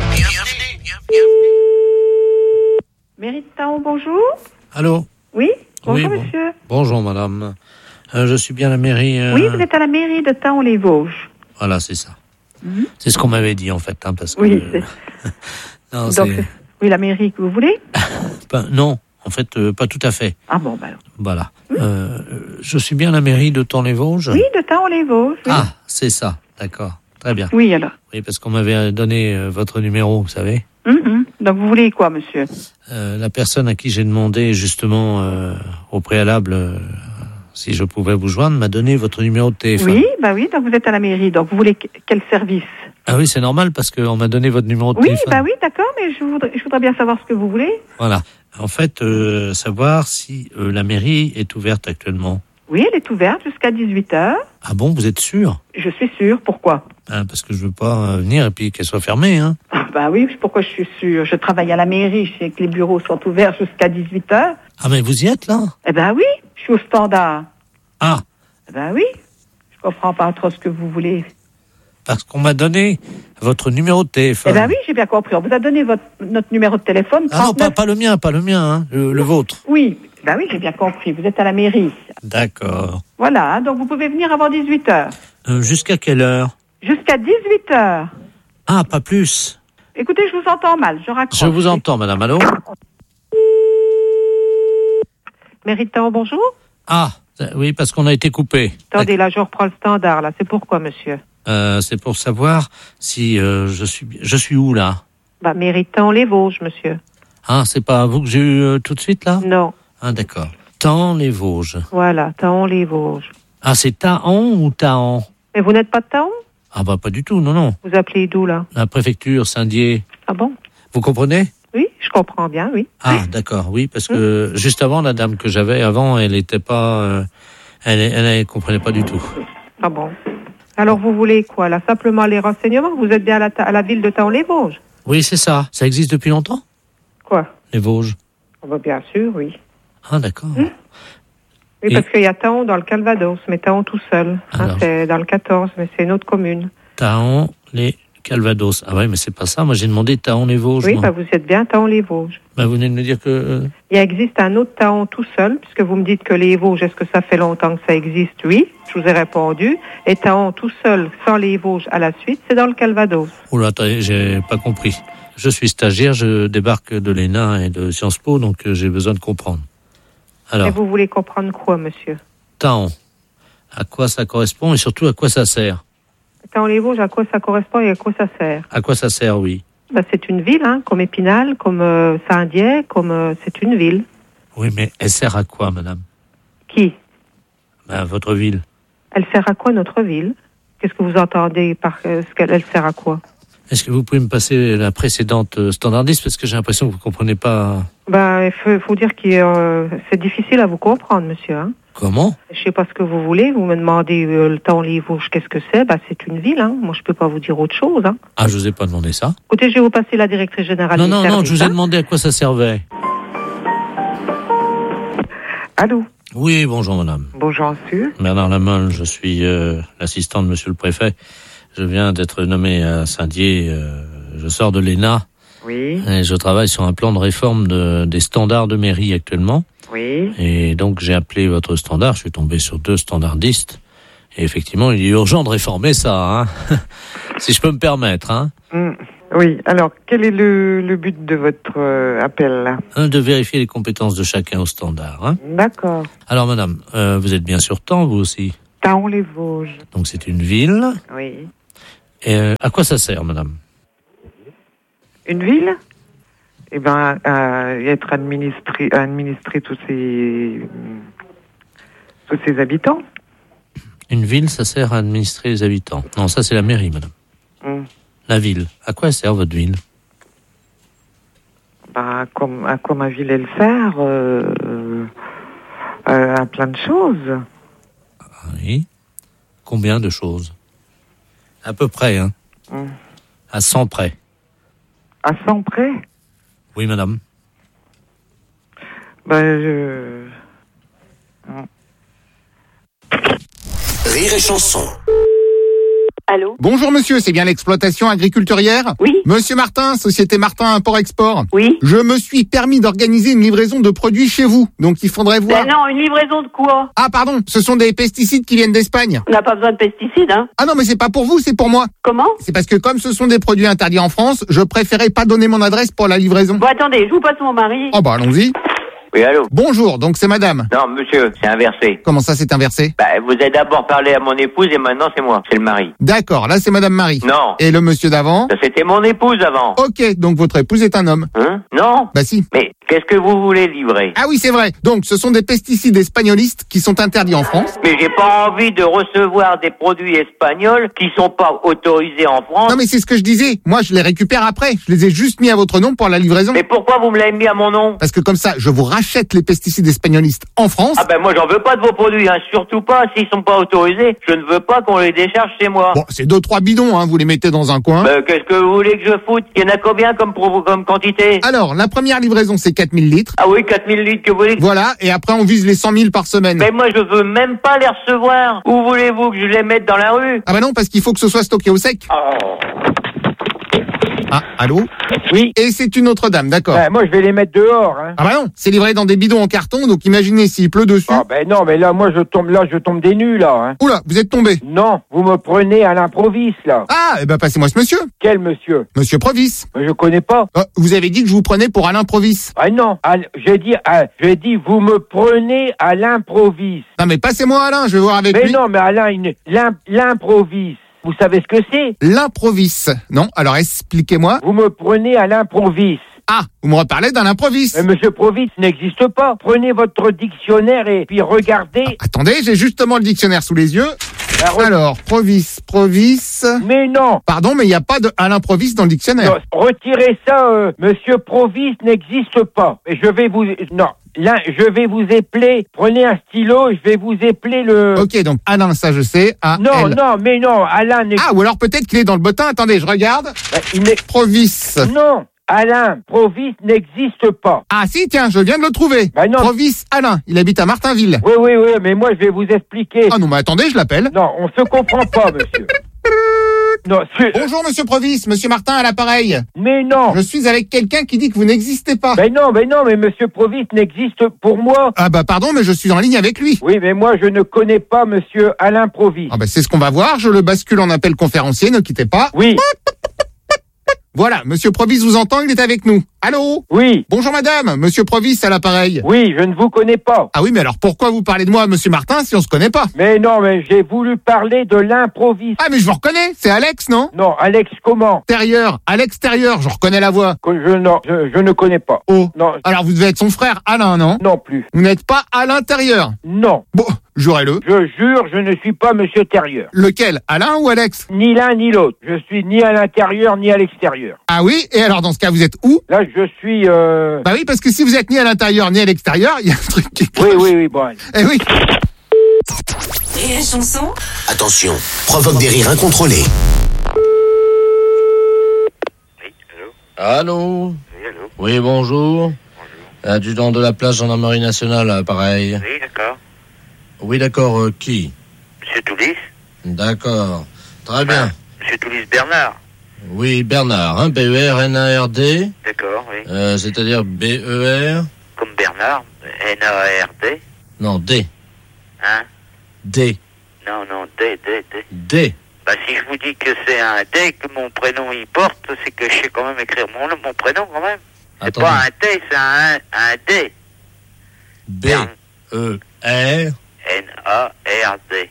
Mairie de Taon, bonjour. Allô? Oui, bonjour Oui, monsieur. Bonjour, madame. Je suis bien à la mairie. Oui, vous êtes à la mairie de Taon-les-Vosges. Voilà, c'est ça. C'est ce qu'on m'avait dit, en fait, hein, parce que... Oui, non, donc, oui, la mairie que vous voulez? non, en fait, pas tout à fait. Ah bon, bah alors. Voilà. Je suis bien à la mairie de Taon-les-Vosges? Oui, de Taon-les-Vosges. Oui. Ah, c'est ça, d'accord. Très bien. Oui, alors. Oui, parce qu'on m'avait donné votre numéro, vous savez. Donc, vous voulez quoi, monsieur? La personne à qui j'ai demandé, justement, au préalable, si je pouvais vous joindre, m'a donné votre numéro de téléphone. Oui, bah oui, donc vous êtes à la mairie. Donc, vous voulez quel service? Ah oui, c'est normal, parce qu'on m'a donné votre numéro de oui, téléphone. Oui, bah oui, d'accord, mais je voudrais bien savoir ce que vous voulez. Voilà. En fait, savoir si la mairie est ouverte actuellement. Oui, elle est ouverte jusqu'à 18h. Ah bon, vous êtes sûr? Je suis sûre. Pourquoi? Parce que je veux pas venir et puis qu'elle soit fermée, hein. Bah oui, pourquoi je suis sûre? Je travaille à la mairie, je sais que les bureaux sont ouverts jusqu'à 18h. Ah mais vous y êtes là? Eh ben oui, je suis au standard. Ah. Eh ben oui, je comprends pas trop ce que vous voulez. Parce qu'on m'a donné votre numéro de téléphone. Eh ben oui, j'ai bien compris. On vous a donné notre numéro de téléphone. 39... Ah non, pas le mien, hein, le vôtre. Oui, ben oui, j'ai bien compris. Vous êtes à la mairie. D'accord. Voilà, donc vous pouvez venir avant 18h. Jusqu'à quelle heure? Jusqu'à 18h. Ah, pas plus. Écoutez, je vous entends mal, je raccroche. Je vous entends, madame, allô? Méritant, bonjour? Ah, oui, parce qu'on a été coupé. Attendez, là, je reprends le standard, là. C'est pourquoi, monsieur? C'est pour savoir si je suis où, là? Bah, Méritant les Vosges, monsieur. Ah, c'est pas vous que j'ai eu tout de suite, là? Non. Ah, d'accord. Taon-les-Vosges. Voilà, Taon-les-Vosges. Ah, c'est Taon ou Taon? Mais vous n'êtes pas de Taon? Ah, bah, pas du tout, non. Vous appelez d'où, là? La préfecture, Saint-Dié. Ah bon? Vous comprenez? Oui, je comprends bien, oui. Ah, d'accord, oui, parce que juste avant, la dame que j'avais avant, elle était pas... elle comprenait pas du tout. Ah bon? Alors, vous voulez quoi, là? Simplement les renseignements? Vous êtes bien à la ville de Taon-les-Vosges? Oui, c'est ça. Ça existe depuis longtemps? Quoi? Les Vosges. Oh, bah, bien sûr, oui. Ah, d'accord. Oui, parce qu'il y a Taon dans le Calvados, mais Taon tout seul. C'est dans le 14, mais c'est une autre commune. Taon, les Calvados. Ah ouais, mais c'est pas ça. Moi, j'ai demandé Taon-les-Vosges. Oui, bah, vous êtes bien Taon-les-Vosges. Bah, vous venez de me dire que... Il existe un autre Taon tout seul, puisque vous me dites que les Vosges, est-ce que ça fait longtemps que ça existe? Oui, je vous ai répondu. Et Taon tout seul, sans les Vosges à la suite, c'est dans le Calvados. Oh là, attendez, j'ai pas compris. Je suis stagiaire, je débarque de l'ENA et de Sciences Po, donc j'ai besoin de comprendre. Alors, et vous voulez comprendre quoi, monsieur? Taon, à quoi ça correspond et surtout à quoi ça sert? Taon-les-Vosges, à quoi ça correspond et à quoi ça sert? À quoi ça sert, oui. Bah, c'est une ville, hein, comme Épinal, comme Saint-Dié, comme c'est une ville. Oui, mais elle sert à quoi, madame? Qui? Bah, votre ville. Elle sert à quoi, notre ville? Qu'est-ce que vous entendez par ce qu'elle sert à quoi? Est-ce que vous pouvez me passer la précédente standardiste, parce que j'ai l'impression que vous ne comprenez pas... Ben, il faut dire que c'est difficile à vous comprendre, monsieur. Hein. Comment? Je sais pas ce que vous voulez. Vous me demandez le Taon-les-Vosges, qu'est-ce que c'est? Ben, c'est une ville. Hein. Moi, je peux pas vous dire autre chose. Hein. Ah, je vous ai pas demandé ça. Écoutez, je vais vous passer la directrice générale du service. Non, je vous ai demandé à quoi ça servait. Allô? Oui, bonjour, madame. Bonjour, monsieur. Bernard Lamolle, je suis l'assistant de monsieur le préfet. Je viens d'être nommé à Saint-Dié. Je sors de l'ENA. Oui. Et je travaille sur un plan de réforme des standards de mairie actuellement. Oui. Et donc, j'ai appelé votre standard. Je suis tombé sur 2 standardistes. Et effectivement, il est urgent de réformer ça, hein. Si je peux me permettre, hein. Oui, alors, quel est le but de votre appel, là? De vérifier les compétences de chacun au standard. Hein. D'accord. Alors, madame, vous êtes bien sur Thaon, vous aussi? Thaon-les-Vosges. Donc, c'est une ville. Oui. Et à quoi ça sert, madame? Une ville? Eh bien, être administrer tous ses habitants. Une ville, ça sert à administrer les habitants. Non, ça, c'est la mairie, madame. La ville. À quoi sert votre ville? À quoi ma ville, elle sert à plein de choses. Oui. Combien de choses? À peu près, hein. À 100 près. À 100 près? Oui, madame. Rire et chanson. Allô? Bonjour monsieur, c'est bien l'exploitation agriculturière? Oui. Monsieur Martin, Société Martin Import-Export. Oui. Je me suis permis d'organiser une livraison de produits chez vous, donc il faudrait voir... Non, une livraison de quoi? Ah pardon, ce sont des pesticides qui viennent d'Espagne. On n'a pas besoin de pesticides, hein? Ah non, mais c'est pas pour vous, c'est pour moi. Comment? C'est parce que comme ce sont des produits interdits en France, je préférais pas donner mon adresse pour la livraison. Bon, attendez, je vous passe mon mari. Oh bah allons-y. Oui, allô? Bonjour, donc c'est madame. Non, monsieur, c'est inversé. Comment ça, c'est inversé? Vous avez d'abord parlé à mon épouse et maintenant c'est moi, c'est le mari. D'accord, là c'est madame Marie. Non. Et le monsieur d'avant? Ça, c'était mon épouse avant. Ok, donc votre épouse est un homme. Hein? Non. Bah si. Mais qu'est-ce que vous voulez livrer? Ah oui, c'est vrai. Donc ce sont des pesticides espagnolistes qui sont interdits en France. Mais j'ai pas envie de recevoir des produits espagnols qui sont pas autorisés en France. Non mais c'est ce que je disais. Moi je les récupère après. Je les ai juste mis à votre nom pour la livraison. Mais pourquoi vous me l'avez mis à mon nom? Parce que comme ça, je vous rachète les pesticides espagnolistes en France. Ah ben moi j'en veux pas de vos produits, hein. Surtout pas s'ils sont pas autorisés. Je ne veux pas qu'on les décharge chez moi. Bon, c'est 2-3 bidons, hein. Vous les mettez dans un coin. Qu'est-ce que vous voulez que je foute? Il y en a combien comme quantité? Alors, la première livraison c'est 4000 litres. Ah oui, 4000 litres que vous voulez. Voilà, et après on vise les 100 000 par semaine. Mais moi je veux même pas les recevoir. Où voulez-vous que je les mette dans la rue? Ah bah non, parce qu'il faut que ce soit stocké au sec. Oh. Ah, allô? Oui. Et c'est une autre dame, d'accord. Moi, je vais les mettre dehors. Hein. Ah bah non, c'est livré dans des bidons en carton, donc imaginez s'il pleut dessus. Ah ben non, mais là, moi, je tombe des nues, là. Hein. Oula, vous êtes tombé. Non, vous me prenez à l'improviste, là. Ah, eh ben passez-moi ce monsieur. Quel monsieur? Monsieur Provis. Je connais pas. Vous avez dit que je vous prenais pour Alain Provis. Ah non, j'ai dit vous me prenez à l'improviste. Non mais passez-moi Alain, je vais voir avec lui. Mais non, mais Alain, l'improviste. Vous savez ce que c'est? L'improviste. Non, alors expliquez-moi. Vous me prenez à l'improviste. Ah, vous me reparlez d'un improviste. Mais monsieur Provis n'existe pas. Prenez votre dictionnaire et puis regardez. Attendez, j'ai justement le dictionnaire sous les yeux. Alors, Provis. Mais non. Pardon, mais il n'y a pas de Alain Provis dans le dictionnaire. Non, retirez ça, monsieur Provis n'existe pas. Et je vais vous... Non. Là, je vais vous épeler. Prenez un stylo, je vais vous épeler le... Ok, donc Alain, ça je sais. Non, mais non, Alain... Ah, ou alors peut-être qu'il est dans le bottin. Attendez, je regarde. Provis. Non, Alain Provis n'existe pas. Ah si, tiens, je viens de le trouver. Bah non. Provis Alain, il habite à Martinville. Oui, mais moi je vais vous expliquer. Ah non, mais attendez, je l'appelle. Non, on se comprend pas, monsieur. Non, bonjour monsieur Provis, monsieur Martin à l'appareil. Mais non. Je suis avec quelqu'un qui dit que vous n'existez pas. Mais non, mais monsieur Provis n'existe pour moi. Ah bah pardon, mais je suis en ligne avec lui. Oui, mais moi je ne connais pas monsieur Alain Provis. Ah bah c'est ce qu'on va voir, je le bascule en appel conférencier, ne quittez pas. Oui. Voilà, monsieur Provis vous entend, il est avec nous. Allô? Oui. Bonjour madame, monsieur Provis à l'appareil. Oui, je ne vous connais pas. Ah oui, mais alors pourquoi vous parlez de moi à monsieur Martin si on se connaît pas? Mais non, mais j'ai voulu parler de l'improviste. Ah mais je vous reconnais, c'est Alex, non? Non, Alex comment? À l'extérieur, je reconnais la voix. Je ne connais pas. Oh. Non. Alors vous devez être son frère Alain, non? Non plus. Vous n'êtes pas à l'intérieur? Non. Bon, jurez-le. Je jure, je ne suis pas monsieur Terrieur. Lequel? Alain ou Alex? Ni l'un ni l'autre. Je suis ni à l'intérieur ni à l'extérieur. Ah oui? Et alors dans ce cas, vous êtes où? Là, je suis... Bah oui, parce que si vous êtes ni à l'intérieur ni à l'extérieur, il y a un truc qui... Oui, bon. Eh oui. Et la chanson? Attention, provoque des rires incontrôlés. Allô? Oui, allô? Oui, bonjour. Adjudant de la place gendarmerie nationale, pareil. Oui, d'accord. Oui, d'accord, qui? Monsieur Toulis? D'accord. Très bien. Monsieur Toulis Bernard? Oui, Bernard, hein, B-E-R-N-A-R-D. D'accord, oui. C'est-à-dire B-E-R... Comme Bernard, N-A-R-D. Non, D. Hein? D. Non, D. D. Bah, si je vous dis que c'est un D que mon prénom y porte, c'est que je sais quand même écrire mon prénom quand même. C'est Attendez. pas un T, c'est un D. B-E-R... N-A-R-D.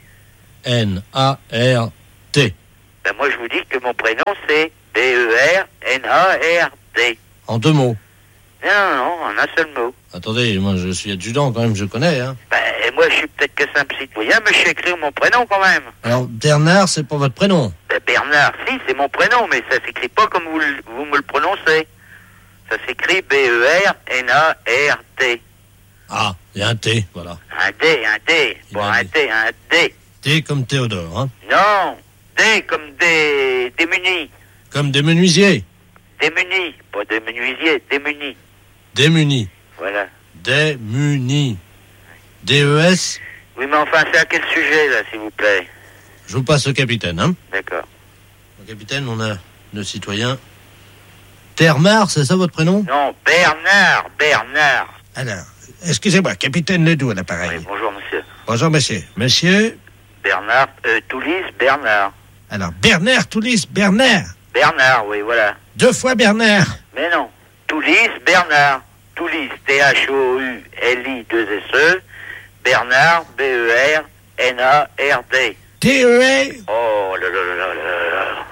N-A-R-T. Ben moi je vous dis que mon prénom c'est B-E-R-N-A-R-D. En 2 mots. Non, en un seul mot. Attendez, moi je suis adjudant quand même, je connais. Hein. Ben moi je suis peut-être que simple citoyen, mais je sais écrire mon prénom quand même. Alors Bernard, c'est pas votre prénom. Ben, Bernard, si, c'est mon prénom, mais ça s'écrit pas comme vous me le prononcez. Ça s'écrit B-E-R-N-A-R-D. Ah, il y a un T, voilà. Un D. Bon, un D. T comme Théodore, hein. Non, D comme démunis. Comme des menuisiers. Démunis, pas des menuisiers, démunis. Démunis. Voilà. Démunis. D-E-S. Oui, mais enfin, c'est à quel sujet, là, s'il vous plaît? Je vous passe au capitaine, hein. D'accord. Au capitaine, on a le citoyen. Termar, c'est ça votre prénom? Non, Bernard. Alors, excusez-moi, capitaine Ledoux à l'appareil. Oui, bonjour, monsieur. Bonjour, monsieur. Monsieur? Bernard, Toulis, Bernard. Alors, Bernard, Toulis, Bernard. Bernard, oui, voilà. 2 fois Bernard. Mais non. Toulis, Bernard. Toulis, T-H-O-U-L-I, 2-S-E. Bernard, B-E-R-N-A-R-D. T-E-R. Oh là là là là là.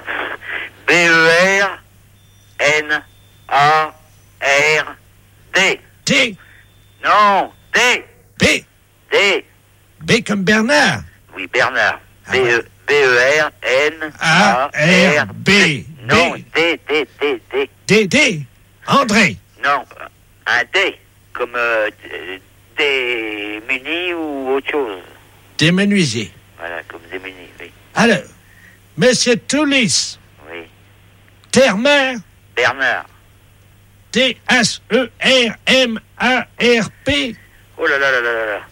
B-E-R-N-A-R-D. T. Non, D. B. D. B comme Bernard. Oui, Bernard. Ah, B-E-R-N-A-R-B. Non, D. D. André. Non, un D. Comme démuni ou autre chose. Des menuisiers. Voilà, comme démuni, oui. Alors, monsieur Toulis. Oui. Termer. Bernard. T-H-E-R-M-A-R-P. Oh là là là là là.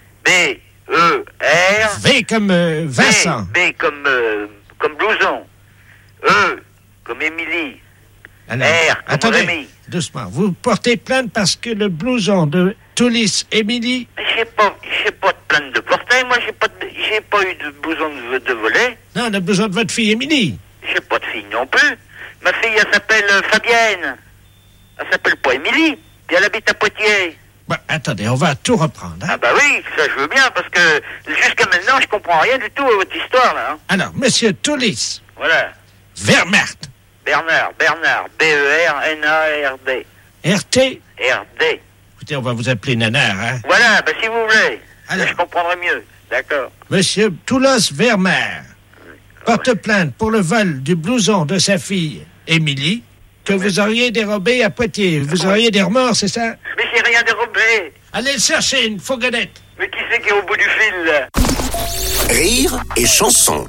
B-E-R. V comme Vincent. B comme blouson. E comme Émilie. Alors, R comme attendez, Rémi. doucement. Vous portez plainte parce que le blouson de Toulis Émilie... J'ai pas de plainte de portail. Moi, j'ai pas eu de blouson de volet. Non, le blouson de votre fille Émilie. J'ai pas de fille non plus. Ma fille, elle s'appelle Fabienne. Elle s'appelle pas Émilie. Puis elle habite à Poitiers. Bon, attendez, on va tout reprendre. Hein? Ah bah oui, ça je veux bien, parce que jusqu'à maintenant, je comprends rien du tout à votre histoire, là. Hein. Alors, monsieur Toulis. Voilà. Wehrmacht. Bernard. B-E-R-N-A-R-D. R-T. R-D. Écoutez, on va vous appeler Nanar, hein? Voilà, bah si vous voulez. Alors. Je comprendrai mieux. D'accord. Monsieur Toulos Wehrmacht porte plainte pour le vol du blouson de sa fille, Émilie, que vous auriez dérobé à Poitiers. Vous auriez des remords, c'est ça? Mais j'ai rien dérobé. Allez le chercher, une fourgonnette. Mais qui c'est qui est au bout du fil, là? Rire et chanson.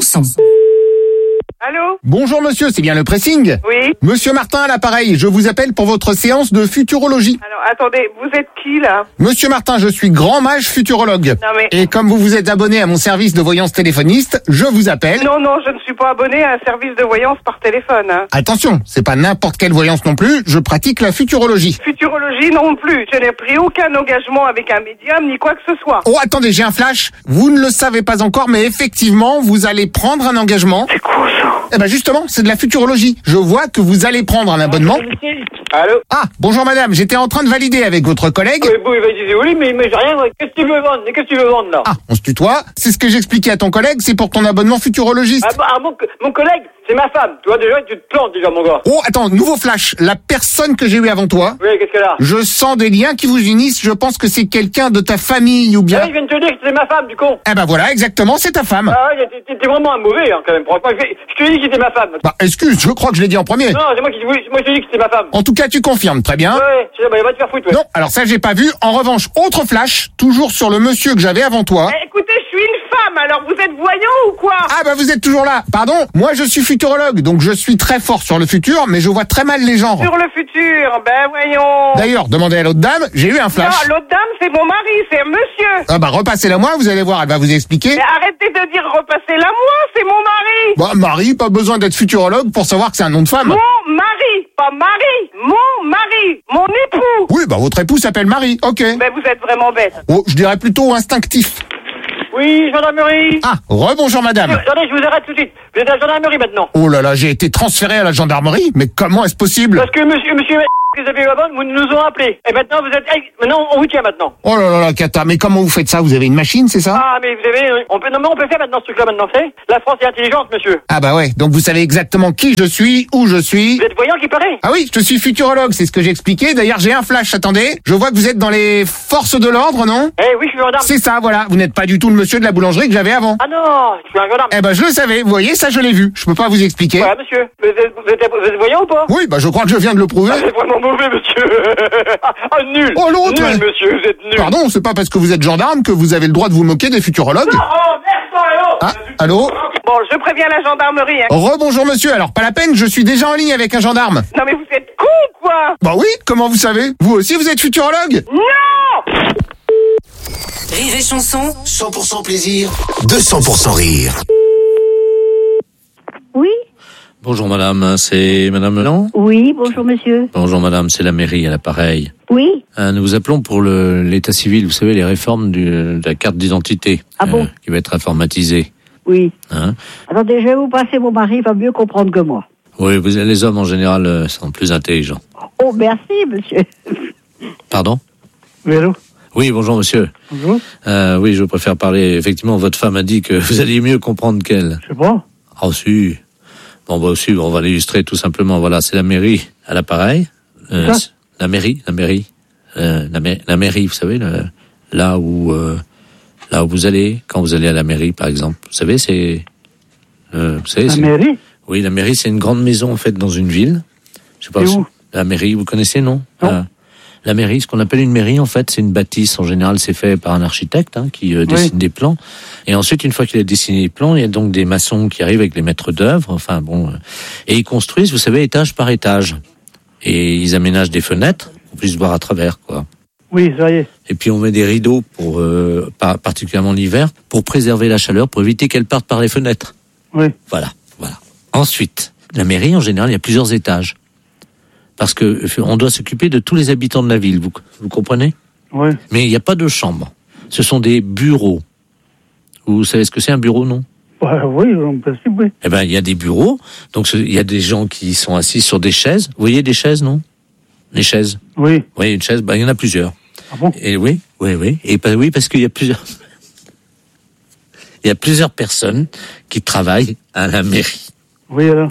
Allô? Bonjour monsieur, c'est bien le pressing? Oui. Monsieur Martin à l'appareil, je vous appelle pour votre séance de futurologie. Alors, attendez, vous êtes qui, là? Monsieur Martin, je suis grand mage futurologue. Non, mais... Et comme vous vous êtes abonné à mon service de voyance téléphoniste, je vous appelle... Non, je ne suis pas abonné à un service de voyance par téléphone. Hein. Attention, c'est pas n'importe quelle voyance non plus, je pratique la futurologie. Futurologie non plus. Je n'ai pris aucun engagement avec un médium ni quoi que ce soit. Oh, attendez, j'ai un flash. Vous ne le savez pas encore, mais effectivement, vous allez prendre un engagement. C'est quoi ça? Eh ben justement, c'est de la futurologie. Je vois que vous allez prendre un abonnement. Allô? Ah, bonjour madame, j'étais en train de valider avec votre collègue. Oui, mais j'ai rien. Qu'est-ce que tu veux vendre? Qu'est-ce que tu veux vendre, là? Ah, on se tutoie. C'est ce que j'expliquais à ton collègue, c'est pour ton abonnement futurologiste. Mon collègue, c'est ma femme. Tu vois, déjà, tu te plantes, déjà, mon gars. Oh, attends, nouveau flash. La personne que j'ai eue avant toi. Oui, qu'est-ce qu'elle a? Je sens des liens qui vous unissent. Je pense que c'est quelqu'un de ta famille ou bien... Oui, je viens de te dire que c'est ma femme, du con. Eh ben voilà, exactement, c'est ta femme. Ah, t'es vraiment un mauvais, hein, quand même. Je te dis que c'était ma femme. Bah, excuse, je crois que je l'ai dit en premier. Non, c'est moi qui te dis que c'était ma femme. En tout cas, tu confirmes, très bien. Ouais, va te faire foutre, ouais. Non, alors ça, j'ai pas vu. En revanche, autre flash, toujours sur le monsieur que j'avais avant toi. Écoutez, je suis une femme, alors vous êtes voyant ou quoi? Ah bah vous êtes toujours là. Pardon, moi je suis futurologue, donc je suis très fort sur le futur, mais je vois très mal les genres. Sur le futur, ben voyons. D'ailleurs, demandez à l'autre dame, j'ai eu un flash. Non, l'autre dame, c'est mon mari, c'est un monsieur. Ah bah repassez-la moi, vous allez voir, elle va vous expliquer. Mais arrêtez de dire repassez-la moi, c'est mon mari. Bah Marie, pas besoin d'être futurologue pour savoir que c'est un nom de femme. Mon mari, pas Marie, mon mari, mon époux. Oui, bah votre époux s'appelle Marie, ok. Ben vous êtes vraiment bête. Oh, je dirais plutôt instinctif. Oui, gendarmerie. Ah, rebonjour madame. Attendez, je vous arrête tout de suite. Vous êtes à la gendarmerie maintenant. Oh là là, j'ai été transféré à la gendarmerie, mais comment est-ce possible? Parce que monsieur que vous avez eu avant, vous nous ont appelés. Et maintenant, maintenant, on vous tient maintenant. Oh là là là, Kata, mais comment vous faites ça? Vous avez une machine, c'est ça? Ah, mais vous avez, on peut faire maintenant ce truc-là maintenant, c'est? La France est intelligente, monsieur. Ah bah ouais, donc vous savez exactement qui je suis, où je suis. Vous êtes voyant qui paraît? Ah oui, je suis futurologue, c'est ce que j'ai expliqué. D'ailleurs, j'ai un flash, attendez. Je vois que vous êtes dans les forces de l'ordre, non? Eh oui, je suis gendarme. C'est ça, voilà. Vous n'êtes pas du tout le monsieur de la boulangerie que j'avais avant. Ah non, je suis un gendarme. Eh ben, je le savais, vous voyez, ça je l'ai vu. Je peux pas vous expliquer. Ouais, monsieur. Vous êtes voyant ou pas? Oui, bah je crois que je viens de le prouver. Ah, c'est vraiment mauvais, monsieur. Ah, nul. Oh, l'autre. Nul, monsieur, vous êtes nul. Pardon, c'est pas parce que vous êtes gendarme que vous avez le droit de vous moquer des futurologues. Non, oh, merde, ah, allô? Bon, je préviens la gendarmerie, hein. Rebonjour monsieur, alors pas la peine, je suis déjà en ligne avec un gendarme. Non mais vous êtes con, quoi? Bah oui, comment vous savez? Vous aussi vous êtes futurologue? Non. Rire et chanson. 100% plaisir, 200% rire. Oui. Bonjour madame, c'est madame Leland? Oui, bonjour monsieur. Bonjour madame, c'est la mairie à l'appareil. Oui. Nous vous appelons pour l'état civil, vous savez, les réformes de la carte d'identité. Ah bon? Qui va être informatisée. Oui. Hein? Attendez, je vais vous passer mon mari, il va mieux comprendre que moi. Oui, les hommes en général sont plus intelligents. Oh, merci monsieur. Pardon? Oui, allô? Oui, bonjour monsieur. Bonjour. Oui, je préfère parler, effectivement, votre femme a dit que vous alliez mieux comprendre qu'elle. Je sais pas. Ah si. Bon, bah aussi, on va l'illustrer tout simplement. Voilà, c'est la mairie à l'appareil. La mairie. La mairie, vous savez, là où vous allez, quand vous allez à la mairie, par exemple. Vous savez, c'est... la mairie? Oui, la mairie, c'est une grande maison, en fait, dans une ville. Je sais pas où? La mairie, vous connaissez, non? Non. La mairie, ce qu'on appelle une mairie, en fait, c'est une bâtisse. En général, c'est fait par un architecte qui dessine des plans. Et ensuite, une fois qu'il a dessiné les plans, il y a donc des maçons qui arrivent avec les maîtres d'œuvre. Enfin bon, et ils construisent, vous savez, étage par étage. Et ils aménagent des fenêtres pour puisse voir à travers, quoi. Oui, ça y est. Et puis on met des rideaux pour, particulièrement l'hiver, pour préserver la chaleur, pour éviter qu'elle parte par les fenêtres. Oui. Voilà. Ensuite, la mairie, en général, il y a plusieurs étages. Parce que on doit s'occuper de tous les habitants de la ville, vous comprenez? Oui. Mais il n'y a pas de chambre. Ce sont des bureaux. Vous savez ce que c'est un bureau, non? Oui, en principe, oui. Eh ben, il y a des bureaux. Donc, il y a des gens qui sont assis sur des chaises. Vous voyez des chaises, non? Les chaises. Oui. Oui, une chaise, il y en a plusieurs. Ah bon? Et oui. Et oui, parce qu'il y a plusieurs... Il y a plusieurs personnes qui travaillent à la mairie. Oui, alors?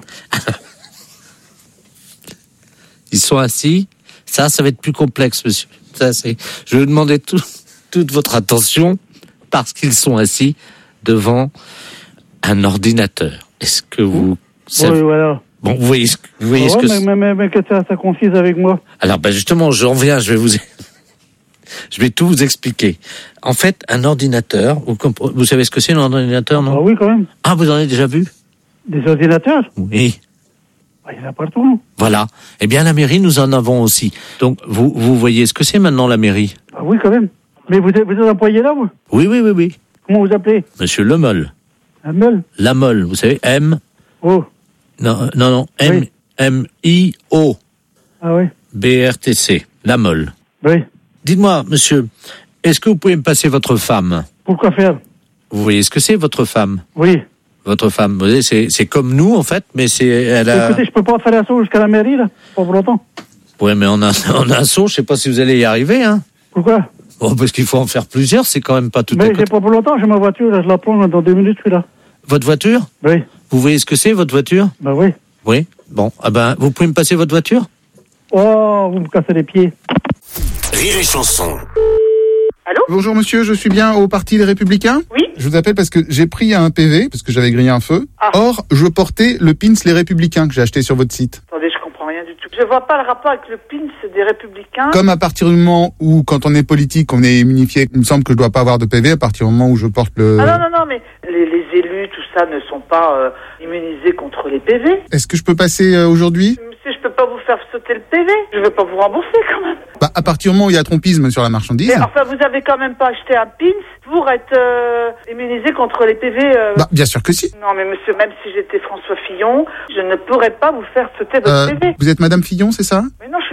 Ils sont assis. Ça va être plus complexe, monsieur. Je vais vous demander toute votre attention parce qu'ils sont assis devant un ordinateur. Est-ce que vous savez... Oui, voilà. Bon, vous voyez ce que c'est. Mais que ça confise avec moi. Alors, justement, j'en viens, je vais tout vous expliquer. En fait, un ordinateur, vous savez ce que c'est un ordinateur, non? Ah oui, quand même. Ah, vous en avez déjà vu? Des ordinateurs? Oui. Il y en a partout, non? Voilà. Eh bien, la mairie, nous en avons aussi. Donc, vous voyez ce que c'est maintenant, la mairie? Ah oui, quand même. Mais vous êtes employé là, vous? Oui. Comment vous appelez? Monsieur Lemol. Lemol? Lamol, vous savez, M... Oh. Non, M, M-I-O. Ah oui. B-R-T-C. Lamol. Oui. Dites-moi, monsieur, est-ce que vous pouvez me passer votre femme? Pourquoi faire? Vous voyez ce que c'est, votre femme? Oui. Votre femme, vous voyez, c'est comme nous, en fait, mais elle a... Écoutez, je peux pas faire un saut jusqu'à la mairie, là, pas pour longtemps. Oui, mais on a un saut, je sais pas si vous allez y arriver, hein. Pourquoi? Bon, parce qu'il faut en faire plusieurs, c'est quand même pas tout à Mais côté. j'ai pas pour longtemps, j'ai ma voiture, là, je la prends dans 2 minutes, je suis là. Votre voiture? Oui. Vous voyez ce que c'est, votre voiture? Ben oui. Oui? Bon, vous pouvez me passer votre voiture? Oh, vous me cassez les pieds. Rire et chanson. Allô? Bonjour monsieur, je suis bien au Parti des Républicains? Oui. Je vous appelle parce que j'ai pris un PV, parce que j'avais grillé un feu. Ah. Or, je portais le pins Les Républicains que j'ai acheté sur votre site. Attendez, je comprends rien du tout. Je vois pas le rapport avec le pins des Républicains. Comme à partir du moment où, quand on est politique, on est immunifié, il me semble que je dois pas avoir de PV à partir du moment où je porte le... Ah non, mais les élus, tout ça, ne sont pas immunisés contre les PV. Est-ce que je peux passer aujourd'hui? Monsieur, je peux pas vous faire sauter le PV. Je vais pas vous rembourser, quand même. Bah, à partir du moment où il y a trompisme sur la marchandise... Mais enfin, vous avez quand même pas acheté un pins pour être immunisé contre les PV. Bah, bien sûr que si. Non, mais monsieur, même si j'étais François Fillon, je ne pourrais pas vous faire sauter votre PV. Vous êtes Madame Fillon, c'est ça? Mais non, je suis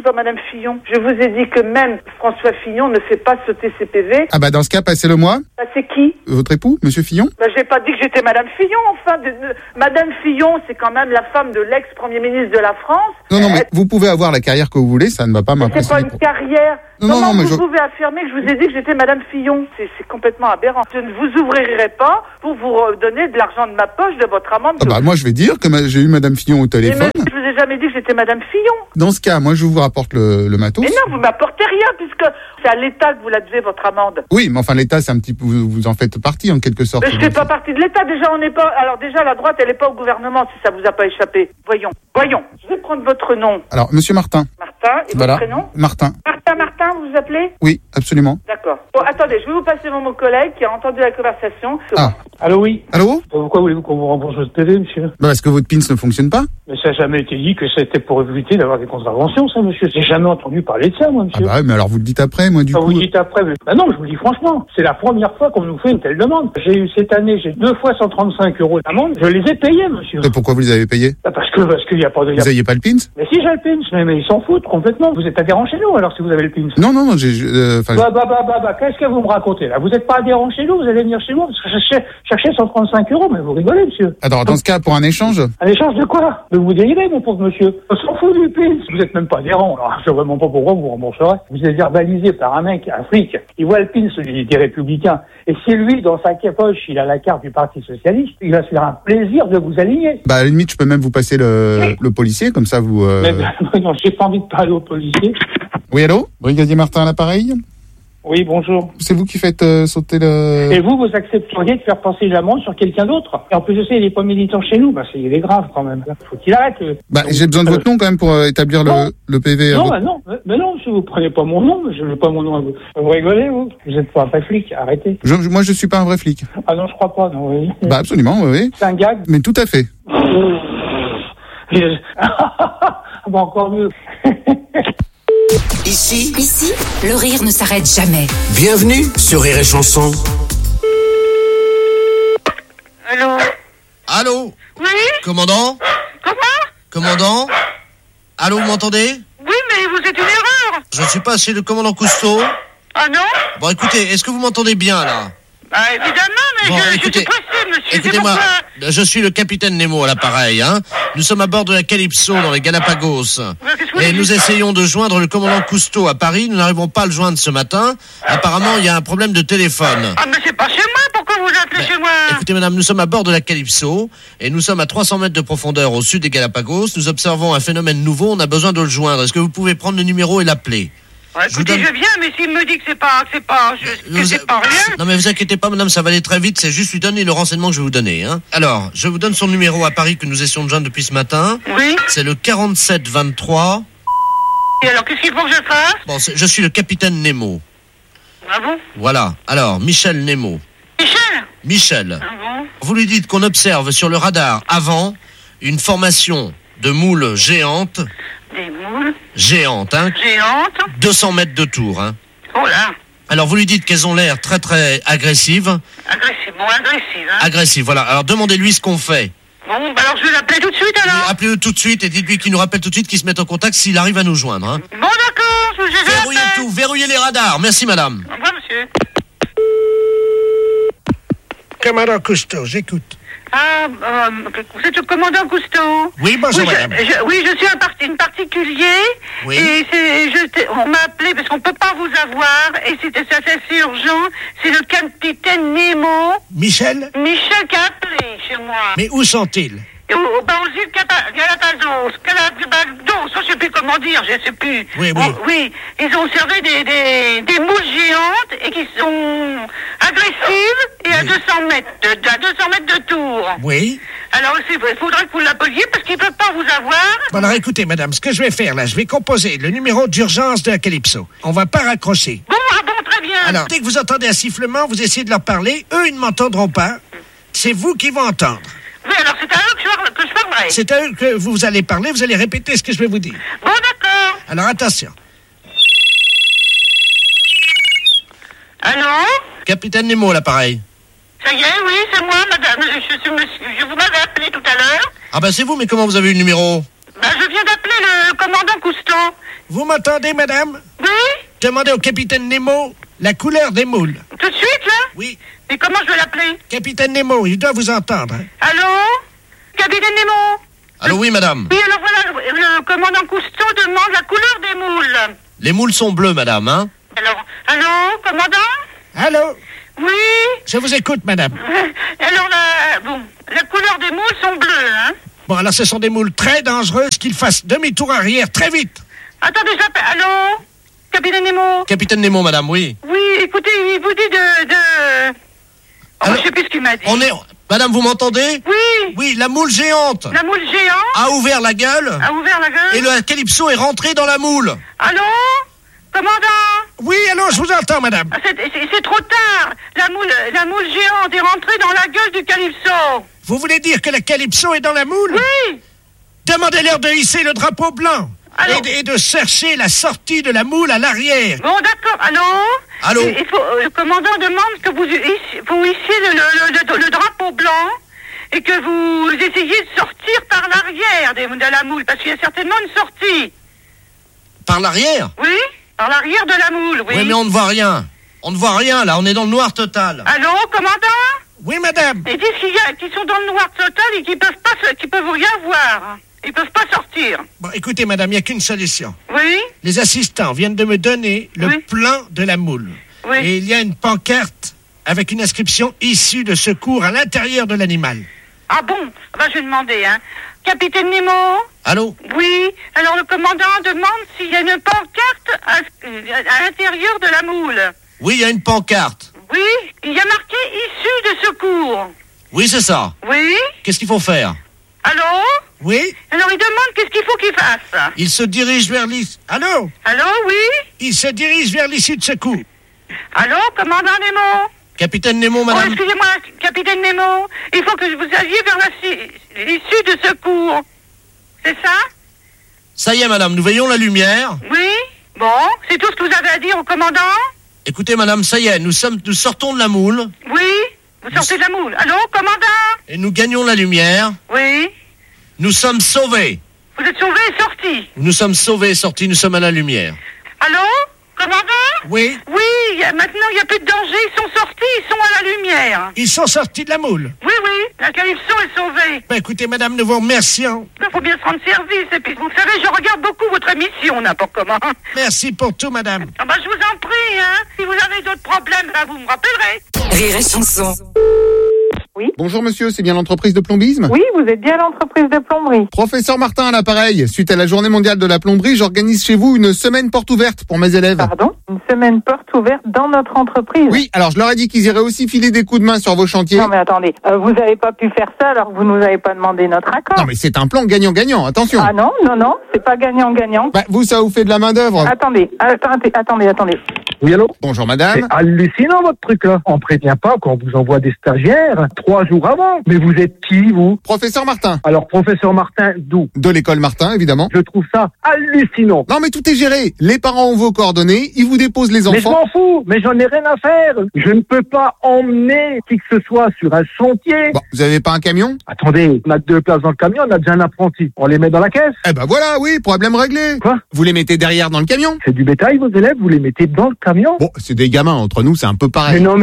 suis pas Madame Fillon. Je vous ai dit que même François Fillon ne fait pas sauter ses PV. Ah bah dans ce cas, passez-le-moi. Bah, c'est qui? Votre époux, Monsieur Fillon? Bah, j'ai pas dit que j'étais Madame Fillon, enfin. Madame Fillon, c'est quand même la femme de l'ex-premier ministre de la France. Non, mais vous pouvez avoir la carrière que vous voulez, ça ne va pas m'impressionner. C'est pas une carrière. Non, mais vous pouvez affirmer que je vous ai dit que j'étais Madame Fillon? C'est complètement aberrant. Je ne vous ouvrirai pas pour vous redonner de l'argent de ma poche, de votre amende. Ah bah moi je vais dire que j'ai eu Madame Fillon au téléphone. Mais je vous ai jamais dit que j'étais Madame Fillon. Dans ce cas, moi je vous rapporte le matos. Mais non, vous m'apportez rien puisque c'est à l'État que vous la devez, votre amende. Oui, mais enfin l'État c'est un petit peu, vous en faites partie en quelque sorte. Mais je fais pas partie de l'État. Déjà on n'est pas. Alors déjà la droite elle n'est pas au gouvernement si ça vous a pas échappé. Voyons. Je vais prendre votre nom. Alors Monsieur Martin. Martin et votre prénom? Martin. Martin, vous vous appelez? Oui, absolument. D'accord. Bon, attendez, je vais vous passer mon collègue qui a entendu la conversation. Ah. Allô, oui. Allô? Pourquoi voulez-vous qu'on vous rembourse votre PV, monsieur? Bah parce que votre PINS ne fonctionne pas. Mais ça n'a jamais été dit que c'était pour éviter d'avoir des contraventions, ça, monsieur. J'ai jamais entendu parler de ça, moi, monsieur. Ah bah mais alors vous le dites après, moi du coup. Vous le dites après, mais... Bah non, je vous le dis franchement. C'est la première fois qu'on nous fait une telle demande. J'ai eu cette année, j'ai 2 fois 135 € d'amende. Je les ai payés, monsieur. Et pourquoi vous les avez payés? Bah parce qu'il n'y a pas de... Vous n'aviez pas le PINS? Mais si j'ai le PINS, mais ils s'en foutent complètement. Vous êtes adhérent chez nous, alors, si vous avez le PINS. Non, qu'est-ce que vous me racontez, là? Vous n'êtes pas adhérent chez nous, vous allez venir chez nous, parce que je cherchais 135 €, mais vous rigolez, monsieur. Alors, dans ce cas, pour un échange? Un échange de quoi? De vous délivrer, mon pauvre monsieur. On s'en fout du PINS. Vous n'êtes même pas adhérent, alors je sais vraiment pas pourquoi vous rembourserez. Vous êtes verbalisé par un mec, un flic, il voit le PINS des Républicains, et si lui, dans sa poche, il a la carte du Parti Socialiste, il va se faire un plaisir de vous aligner. Bah, à la limite, je peux même vous passer le policier, comme ça vous... Mais, non, j'ai pas envie de parler au policier. Oui, allô? Brigadier Martin à l'appareil? Oui, bonjour. C'est vous qui faites sauter le... Et vous accepteriez de faire passer l'amende sur quelqu'un d'autre? Et en plus, je sais, il est pas militant chez nous. Bah, il est grave, quand même. Faut qu'il arrête. Bah, j'ai besoin de votre nom, quand même, pour établir le PV. Non, mais non, si vous prenez pas mon nom, je n'ai pas mon nom à vous. Vous rigolez, vous? Vous êtes pas un vrai flic, arrêtez. Moi, je suis pas un vrai flic. Ah non, je crois pas, non, oui. Bah, absolument, oui. C'est un gag? Mais tout à fait. Bah, encore mieux. Ici, le rire ne s'arrête jamais. Bienvenue sur Rire et Chanson. Allô? Oui? Commandant? Commandant? Allô, vous m'entendez? Oui, mais vous êtes une erreur. Je ne suis pas chez le commandant Cousteau. Ah non? Bon, écoutez, est-ce que vous m'entendez bien, là? Bah, évidemment, mais bon, je suis pressé, monsieur. Écoutez-moi, je suis le capitaine Nemo à l'appareil, hein. Nous sommes à bord de la Calypso dans les Galapagos. Et nous essayons de joindre le commandant Cousteau à Paris. Nous n'arrivons pas à le joindre ce matin. Apparemment, il y a un problème de téléphone. Ah, mais c'est pas chez moi. Pourquoi vous appelez chez moi? Écoutez, madame, nous sommes à bord de la Calypso et nous sommes à 300 mètres de profondeur au sud des Galapagos. Nous observons un phénomène nouveau. On a besoin de le joindre. Est-ce que vous pouvez prendre le numéro et l'appeler? Ouais, écoutez, je viens, mais s'il me dit que c'est pas rien. Non, mais vous inquiétez pas, madame, ça va aller très vite. C'est juste lui donner le renseignement que je vais vous donner, hein. Alors, je vous donne son numéro à Paris que nous essayons de joindre depuis ce matin. Oui. C'est le 4723. Et alors, qu'est-ce qu'il faut que je fasse? Bon, je suis le capitaine Nemo. Ah bon? Voilà. Alors, Michel Nemo. Michel. Ah bon? Vous lui dites qu'on observe sur le radar avant une formation de moules géantes. Des moules géantes, hein. Géantes. 200 mètres de tour, hein. Oh là. Alors vous lui dites qu'elles ont l'air très très agressives. Agressives, hein. Agressives, voilà. Alors demandez-lui ce qu'on fait. Bon, bah alors je vais l'appeler tout de suite alors. Appelez-le tout de suite et dites-lui qu'il nous rappelle tout de suite, qu'il se mette en contact s'il arrive à nous joindre, hein. Bon d'accord, je vais verrouillez tout, verrouillez les radars. Merci madame. Au revoir monsieur. Commandant Cousteau, j'écoute. Ah, vous êtes le commandant Cousteau? Oui, bonjour, madame. Oui, je suis un particulier. Oui. Et on m'a appelé parce qu'on peut pas vous avoir. Et c'est assez urgent. C'est le capitaine Nemo. Michel Qui a appelé chez moi. Mais où sont-ils? Aux îles Galapagos, je sais plus comment dire, je sais plus. Oui. Oui, ils ont observé des moules géantes et qui sont agressives et à 200 mètres de tour. Oui. Alors, il faudrait que vous l'appeliez parce qu'il ne peut pas vous avoir. Bon, alors écoutez, madame, ce que je vais faire là, je vais composer le numéro d'urgence de la Calypso. On va pas raccrocher. Bon, très bien. Alors, dès que vous entendez un sifflement, vous essayez de leur parler. Eux, ils ne m'entendront pas. C'est vous qui vont entendre. Oui, alors c'est à eux que je parlerai. C'est à eux que vous allez parler, vous allez répéter ce que je vais vous dire. Bon, d'accord. Alors, attention. Allô? Capitaine Nemo à l'appareil. Ça y est, oui, c'est moi, madame. Je vous m'avais appelé tout à l'heure. Ah bah c'est vous, mais comment vous avez eu le numéro? Bah, je viens d'appeler le commandant Cousteau. Vous m'entendez, madame? Oui? Demandez au capitaine Nemo la couleur des moules. Tout de suite, là? Oui. Mais comment je vais l'appeler? Capitaine Nemo, il doit vous entendre. Allô? Capitaine Nemo? Allô, oui, madame. Oui, alors voilà, le commandant Cousteau demande la couleur des moules. Les moules sont bleus, madame, hein? Alors, allô, commandant? Allô? Oui? Je vous écoute, madame. Alors, la couleur des moules sont bleues, hein? Bon, alors ce sont des moules très dangereuses qu'ils fassent demi-tour arrière très vite. Attendez, j'appelle. Allô? Capitaine Nemo? Capitaine Nemo, madame, oui. Oui, écoutez, il vous dit Alors, je sais plus ce qu'il m'a dit. Madame, vous m'entendez? Oui. Oui, la moule géante. La moule géante? A ouvert la gueule. A ouvert la gueule? Et le calypso est rentré dans la moule. Allô? Commandant? Oui, allô, je vous entends, madame. C'est trop tard. La moule géante est rentrée dans la gueule du calypso. Vous voulez dire que le calypso est dans la moule? Oui. Demandez-leur de hisser le drapeau blanc. Et de chercher la sortie de la moule à l'arrière. Bon, d'accord. Allô? Il faut, le commandant demande que vous hissiez le drapeau blanc et que vous essayiez de sortir par l'arrière de la moule, parce qu'il y a certainement une sortie. Par l'arrière? Oui, par l'arrière de la moule, oui. Oui, mais on ne voit rien. On ne voit rien, là. On est dans le noir total. Allô, commandant? Oui, madame. Ils disent qu'ils sont dans le noir total et qu'ils peuvent rien voir. Ils peuvent pas sortir. Bon, écoutez, madame, il n'y a qu'une solution. Oui? Les assistants viennent de me donner le plan de la moule. Oui. Et il y a une pancarte avec une inscription issue de secours à l'intérieur de l'animal. Ah bon? Je vais demander, hein. Capitaine Nemo? Allô? Oui. Alors le commandant demande s'il y a une pancarte à l'intérieur de la moule. Oui, il y a une pancarte. Oui, il y a marqué issue de secours. Oui, c'est ça. Oui? Qu'est-ce qu'il faut faire? Allô? Oui? Alors il demande qu'est-ce qu'il faut qu'il fasse. Il se dirige vers l'issue. Allô? Allô, oui? Il se dirige vers l'issue de secours. Allô, commandant Nemo? Capitaine Nemo, madame. Oh, excusez-moi, capitaine Nemo. Il faut que vous alliez vers l'issue de secours. C'est ça? Ça y est, madame, nous voyons la lumière. Oui? Bon, c'est tout ce que vous avez à dire au commandant? Écoutez, madame, ça y est, nous sortons de la moule. Oui? Vous sortez de la moule. Allô, commandant? Et nous gagnons la lumière. Oui? Nous sommes sauvés. Vous êtes sauvés et sortis? Nous sommes sauvés et sortis, nous sommes à la lumière. Allô? Commandant? Oui? Oui, maintenant il n'y a plus de danger, ils sont sortis, ils sont à la lumière. Ils sont sortis de la moule? Oui, la calypso est sauvée. Écoutez, madame, nous vous remercions. Il faut bien se rendre service, et puis vous savez, je regarde beaucoup votre émission, n'importe comment. Merci pour tout, madame. Je vous en prie, hein. Si vous avez d'autres problèmes, vous me rappellerez. Rire et chanson. Oui. Bonjour monsieur, c'est bien l'entreprise de plombisme? Oui, vous êtes bien l'entreprise de plomberie. Professeur Martin à l'appareil. Suite à la journée mondiale de la plomberie, j'organise chez vous une semaine porte ouverte pour mes élèves. Pardon? Une semaine porte ouverte dans notre entreprise? Oui, alors je leur ai dit qu'ils iraient aussi filer des coups de main sur vos chantiers. Non mais attendez, vous n'avez pas pu faire ça alors que vous nous avez pas demandé notre accord. Non mais c'est un plan gagnant-gagnant, attention. Ah non, c'est pas gagnant-gagnant. Vous, ça vous fait de la main d'œuvre. Attendez. Oui, allô? Bonjour madame. C'est hallucinant votre truc là. On prévient pas quand on vous envoie des stagiaires 3 jours avant. Mais vous êtes qui, vous? Professeur Martin. Alors, professeur Martin, d'où? De l'école Martin, évidemment. Je trouve ça hallucinant. Non, mais tout est géré. Les parents ont vos coordonnées, ils vous déposent les enfants. Mais je m'en fous, mais j'en ai rien à faire. Je ne peux pas emmener qui que ce soit sur un chantier. Bon, vous avez pas un camion? Attendez, on a 2 places dans le camion, on a déjà un apprenti. On les met dans la caisse? Eh ben voilà, oui, problème réglé. Quoi? Vous les mettez derrière dans le camion? C'est du bétail, vos élèves, vous les mettez dans le camion? Bon, c'est des gamins, entre nous, c'est un peu pareil. Mais non,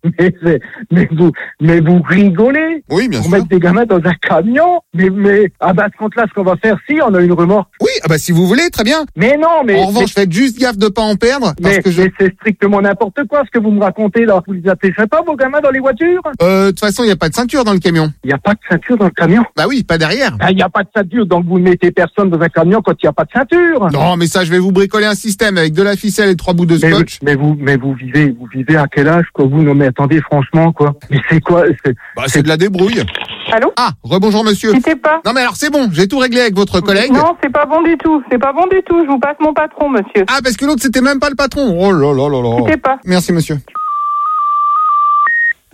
mais vous rigolez? Oui, bien sûr. Mettre des gamins dans un camion? Mais, à ce compte-là, ce qu'on va faire, si, on a une remorque. Oui, si vous voulez, très bien. Mais non, mais... En revanche, faites juste gaffe de pas en perdre, parce que mais c'est strictement n'importe quoi, ce que vous me racontez, là. Vous les attachez pas, vos gamins, dans les voitures? De toute façon, il n'y a pas de ceinture dans le camion. Il n'y a pas de ceinture dans le camion? Bah oui, pas derrière. Il n'y a pas de ceinture, donc vous ne mettez personne dans un camion quand il n'y a pas de ceinture. Non, mais ça, je vais vous bricoler un système avec de la ficelle et 3 bouts de scotch. Mais vous vivez à quel âge, quoi? Vous, non, mais attendez, franchement, quoi. Mais c'est quoi? C'est de la débrouille. Allô? Ah, rebonjour monsieur. Quittez pas. Non mais alors c'est bon, j'ai tout réglé avec votre collègue. Non, c'est pas bon du tout. Je vous passe mon patron, monsieur. Ah, parce que l'autre c'était même pas le patron. Oh là là là là. Quittez pas. Merci monsieur.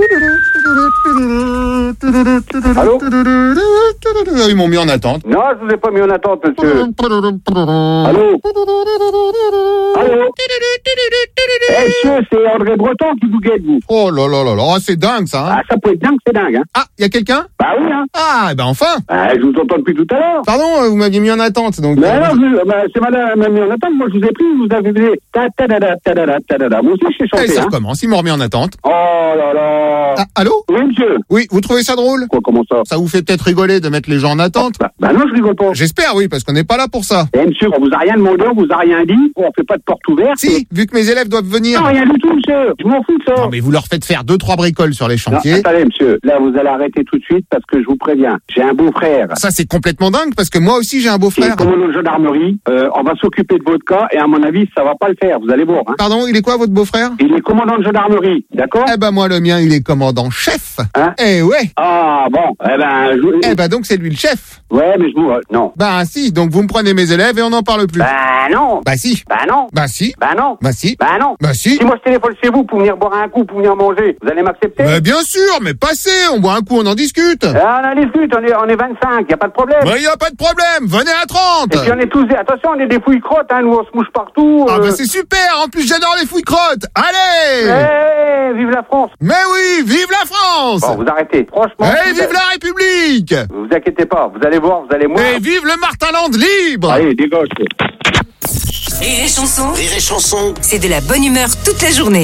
Allô? Ils m'ont mis en attente. Non, je vous ai pas mis en attente, monsieur. Allô? Allô? Eh, monsieur, c'est André Breton qui vous guette, vous. Oh là là là là, c'est dingue ça, hein? Ah, ça peut être dingue, c'est dingue, hein? Ah, y a quelqu'un? Bah oui, hein? Ah, ben enfin! Ah, je vous entends depuis tout à l'heure. Pardon, vous m'aviez mis en attente, donc... Mais non, c'est madame m'a mis en attente, moi je vous ai pris, vous avez fait ta-ta-da-da-ta-da-da-ta-da-da. Moi aussi, je sais chanter, ça hein? recommence, ils m'ont remis en attente. Oh là là! Ah, allô? Oui, monsieur? Oui, vous trouvez ça drôle? Quoi, comment ça? Ça vous fait peut-être rigoler de mettre les gens en attente? Bah non, je rigole pas. J'espère, oui, parce qu'on n'est pas là pour ça. Eh, monsieur, on vous a rien demandé, on vous a rien dit, on fait pas de porte ouverte. Si, vu que mes élèves doivent venir. Non, rien du tout, monsieur. Je m'en fous de ça. Non, mais vous leur faites faire 2-3 bricoles sur les chantiers. Non, attendez, monsieur. Là, vous allez arrêter tout de suite parce que je vous préviens. J'ai un beau-frère. Ça, c'est complètement dingue parce que moi aussi, j'ai un beau-frère. Il est commandant de gendarmerie. On va s'occuper de votre cas et à mon avis, ça va pas le faire. Vous allez voir, hein. Pardon, il est quoi, votre beau-frère? Il est commandant de gendarmerie. D'accord? Eh ben, moi, le mien, il est commandant-chef. Hein? Eh ouais. Ah, bon. Eh ben, donc, c'est lui le chef. Ouais, mais je vous... non. Bah, si. Donc, vous me prenez mes élèves et on n'en parle plus. Bah, non. Bah, si. Bah, non. Bah, si. Bah, non. Bah, si. Bah, non. Bah, si. Si moi, je téléphone chez vous pour venir boire un coup, pour venir manger, vous allez m'accepter? Bah, bien sûr, mais passez. On boit un coup, on en discute. Ah, on en discute. On est 25. Y a pas de problème. Bah, y a pas de problème. Venez à 30. Et puis, on est tous... Attention, on est des fouilles-crottes, hein. Nous, on se mouche partout. Ah, bah, c'est super. En plus, j'adore les fouilles-crottes. Allez. Eh, vive la France. Mais oui, vive la France. Bon, vous arrêtez. Franchement. Eh, vive la République. Vous inquiétez pas. Vous allez voir, vous allez voir. Et vive le Martinland libre. Allez, dégage. Rire et chanson. Rire et chanson. C'est de la bonne humeur toute la journée.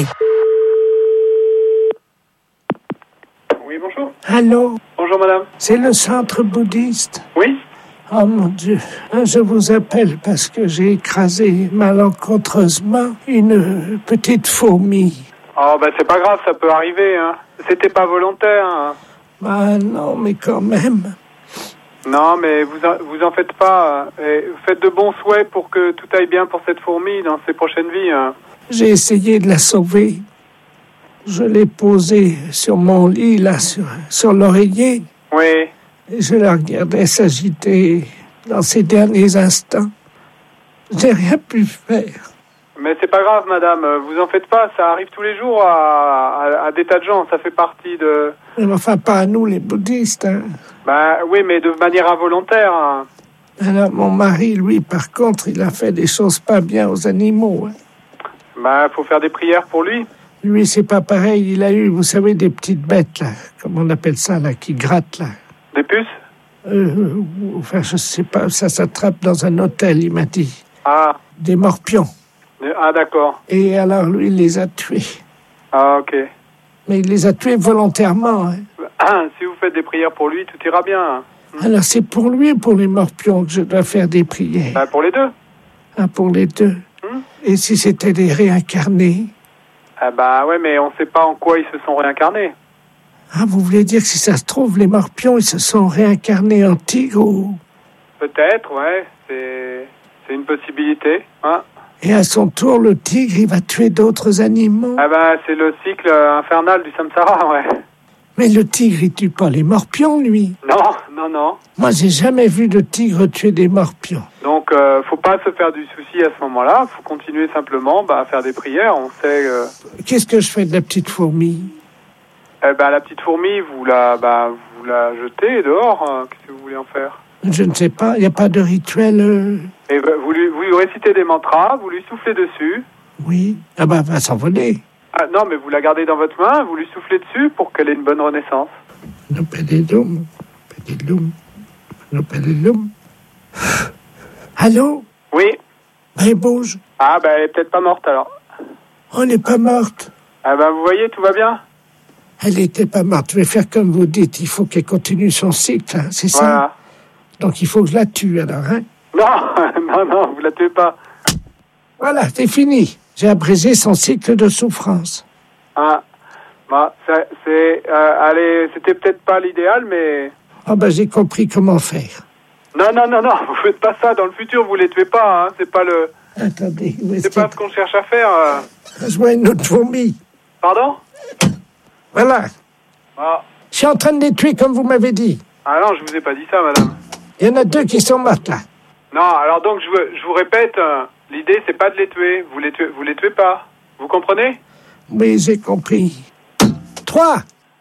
Oui, bonjour. Allô? Bonjour, madame. C'est le centre bouddhiste? Oui. Oh mon Dieu, je vous appelle parce que j'ai écrasé malencontreusement une petite fourmi. Oh, ben c'est pas grave, ça peut arriver, hein. C'était pas volontaire, hein. Ah non, mais quand même. Non, mais vous en faites pas. Et faites de bons souhaits pour que tout aille bien pour cette fourmi dans ses prochaines vies, hein. J'ai essayé de la sauver. Je l'ai posée sur mon lit, là, sur l'oreiller. Oui. Et je la regardais s'agiter dans ses derniers instants. J'ai rien pu faire. Mais c'est pas grave, madame. Vous en faites pas. Ça arrive tous les jours à des tas de gens. Ça fait partie de... Mais enfin, pas à nous, les bouddhistes, hein. Bah oui, mais de manière involontaire, hein. Alors, mon mari, lui, par contre, il a fait des choses pas bien aux animaux, hein. Bah, faut faire des prières pour lui. Lui, c'est pas pareil. Il a eu, vous savez, des petites bêtes, là. Comment on appelle ça, là, qui grattent, là. Des puces? Enfin, je sais pas. Ça s'attrape dans un hôtel, il m'a dit. Ah. Des morpions. Ah, d'accord. Et alors, lui, il les a tués. Ah, ok. Mais il les a tués volontairement, hein. Si vous faites des prières pour lui, tout ira bien. Alors, c'est pour lui ou pour les morpions que je dois faire des prières? Bah, pour les deux. Ah, pour les deux. Et si c'était des réincarnés? Ah bah ouais, mais on sait pas en quoi ils se sont réincarnés. Ah, vous voulez dire que si ça se trouve, les morpions, ils se sont réincarnés en tigre ou... Peut-être, ouais. C'est une possibilité, hein. Et à son tour, le tigre, il va tuer d'autres animaux? Ah bah, c'est le cycle infernal du samsara, ouais. Mais le tigre, il tue pas les morpions, lui. Non. Moi, j'ai jamais vu de tigre tuer des morpions. Donc, faut pas se faire du souci à ce moment-là. Faut continuer simplement à faire des prières. On sait... Qu'est-ce que je fais de la petite fourmi? La petite fourmi, vous la jetez dehors. Qu'est-ce que vous voulez en faire? Je ne sais pas. Il n'y a pas de rituel... Et vous lui récitez des mantras, vous lui soufflez dessus. Oui. Ah bah, elle va s'envoler. Ah, non, mais vous la gardez dans votre main, vous lui soufflez dessus pour qu'elle ait une bonne renaissance. Allô? Oui. Elle bouge. Ah, elle est peut-être pas morte, alors. On n'est pas morte. Ah, vous voyez, tout va bien? Elle n'était pas morte. Je vais faire comme vous dites. Il faut qu'elle continue son cycle, hein, c'est ça? Voilà. Donc, il faut que je la tue, alors, hein? Non, vous la tuez pas. Voilà, c'est fini. J'ai abrégé son cycle de souffrance. Ah, allez, c'était peut-être pas l'idéal, mais... Ah j'ai compris comment faire. Non, vous faites pas ça. Dans le futur, vous les tuez pas, hein. C'est pas le... Attendez, où est-ce c'est pas ce qu'on cherche à faire. Je vois une autre fourmi. Pardon? Voilà. Ah. Je suis en train de les tuer comme vous m'avez dit. Ah non, je vous ai pas dit ça, madame. Il y en a 2 qui sont mortes, là. Non, alors donc, je vous répète, l'idée, c'est pas de les tuer. Vous les tuez pas. Vous comprenez? Oui, j'ai compris. 3.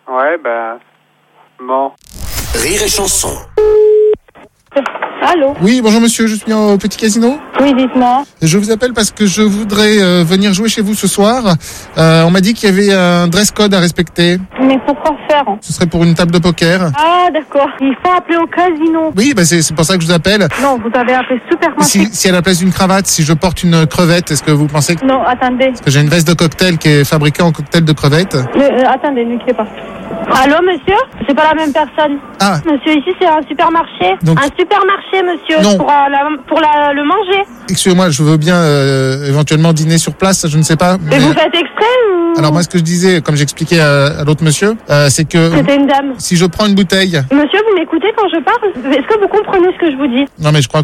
Ouais, ben... Bon. Rire et chanson. Allô? Oui, bonjour monsieur, je suis au Petit Casino. Oui, dites-moi. Je vous appelle parce que je voudrais venir jouer chez vous ce soir. On m'a dit qu'il y avait un dress code à respecter. Mais pourquoi faire? Ce serait pour une table de poker. Ah, d'accord. Il faut appeler au casino. Oui, bah c'est pour ça que je vous appelle. Non, vous avez appelé Supermarché. Si à la place d'une cravate, si je porte une crevette, est-ce que vous pensez que... Non, attendez. Parce que j'ai une veste de cocktail qui est fabriquée en cocktail de crevettes. Attendez, ne quittez pas. Allô, monsieur? C'est pas la même personne. Ah. Monsieur, ici, c'est un supermarché. Donc... Un supermarché, monsieur. Non. Pour le manger. Excusez-moi, je veux bien éventuellement dîner sur place, je ne sais pas. Mais vous faites exprès ou... Alors moi, ce que je disais, comme j'expliquais à l'autre monsieur, c'est que... C'était une dame. Si je prends une bouteille... Monsieur, vous m'écoutez quand je parle? Est-ce que vous comprenez ce que je vous dis? Non, mais je crois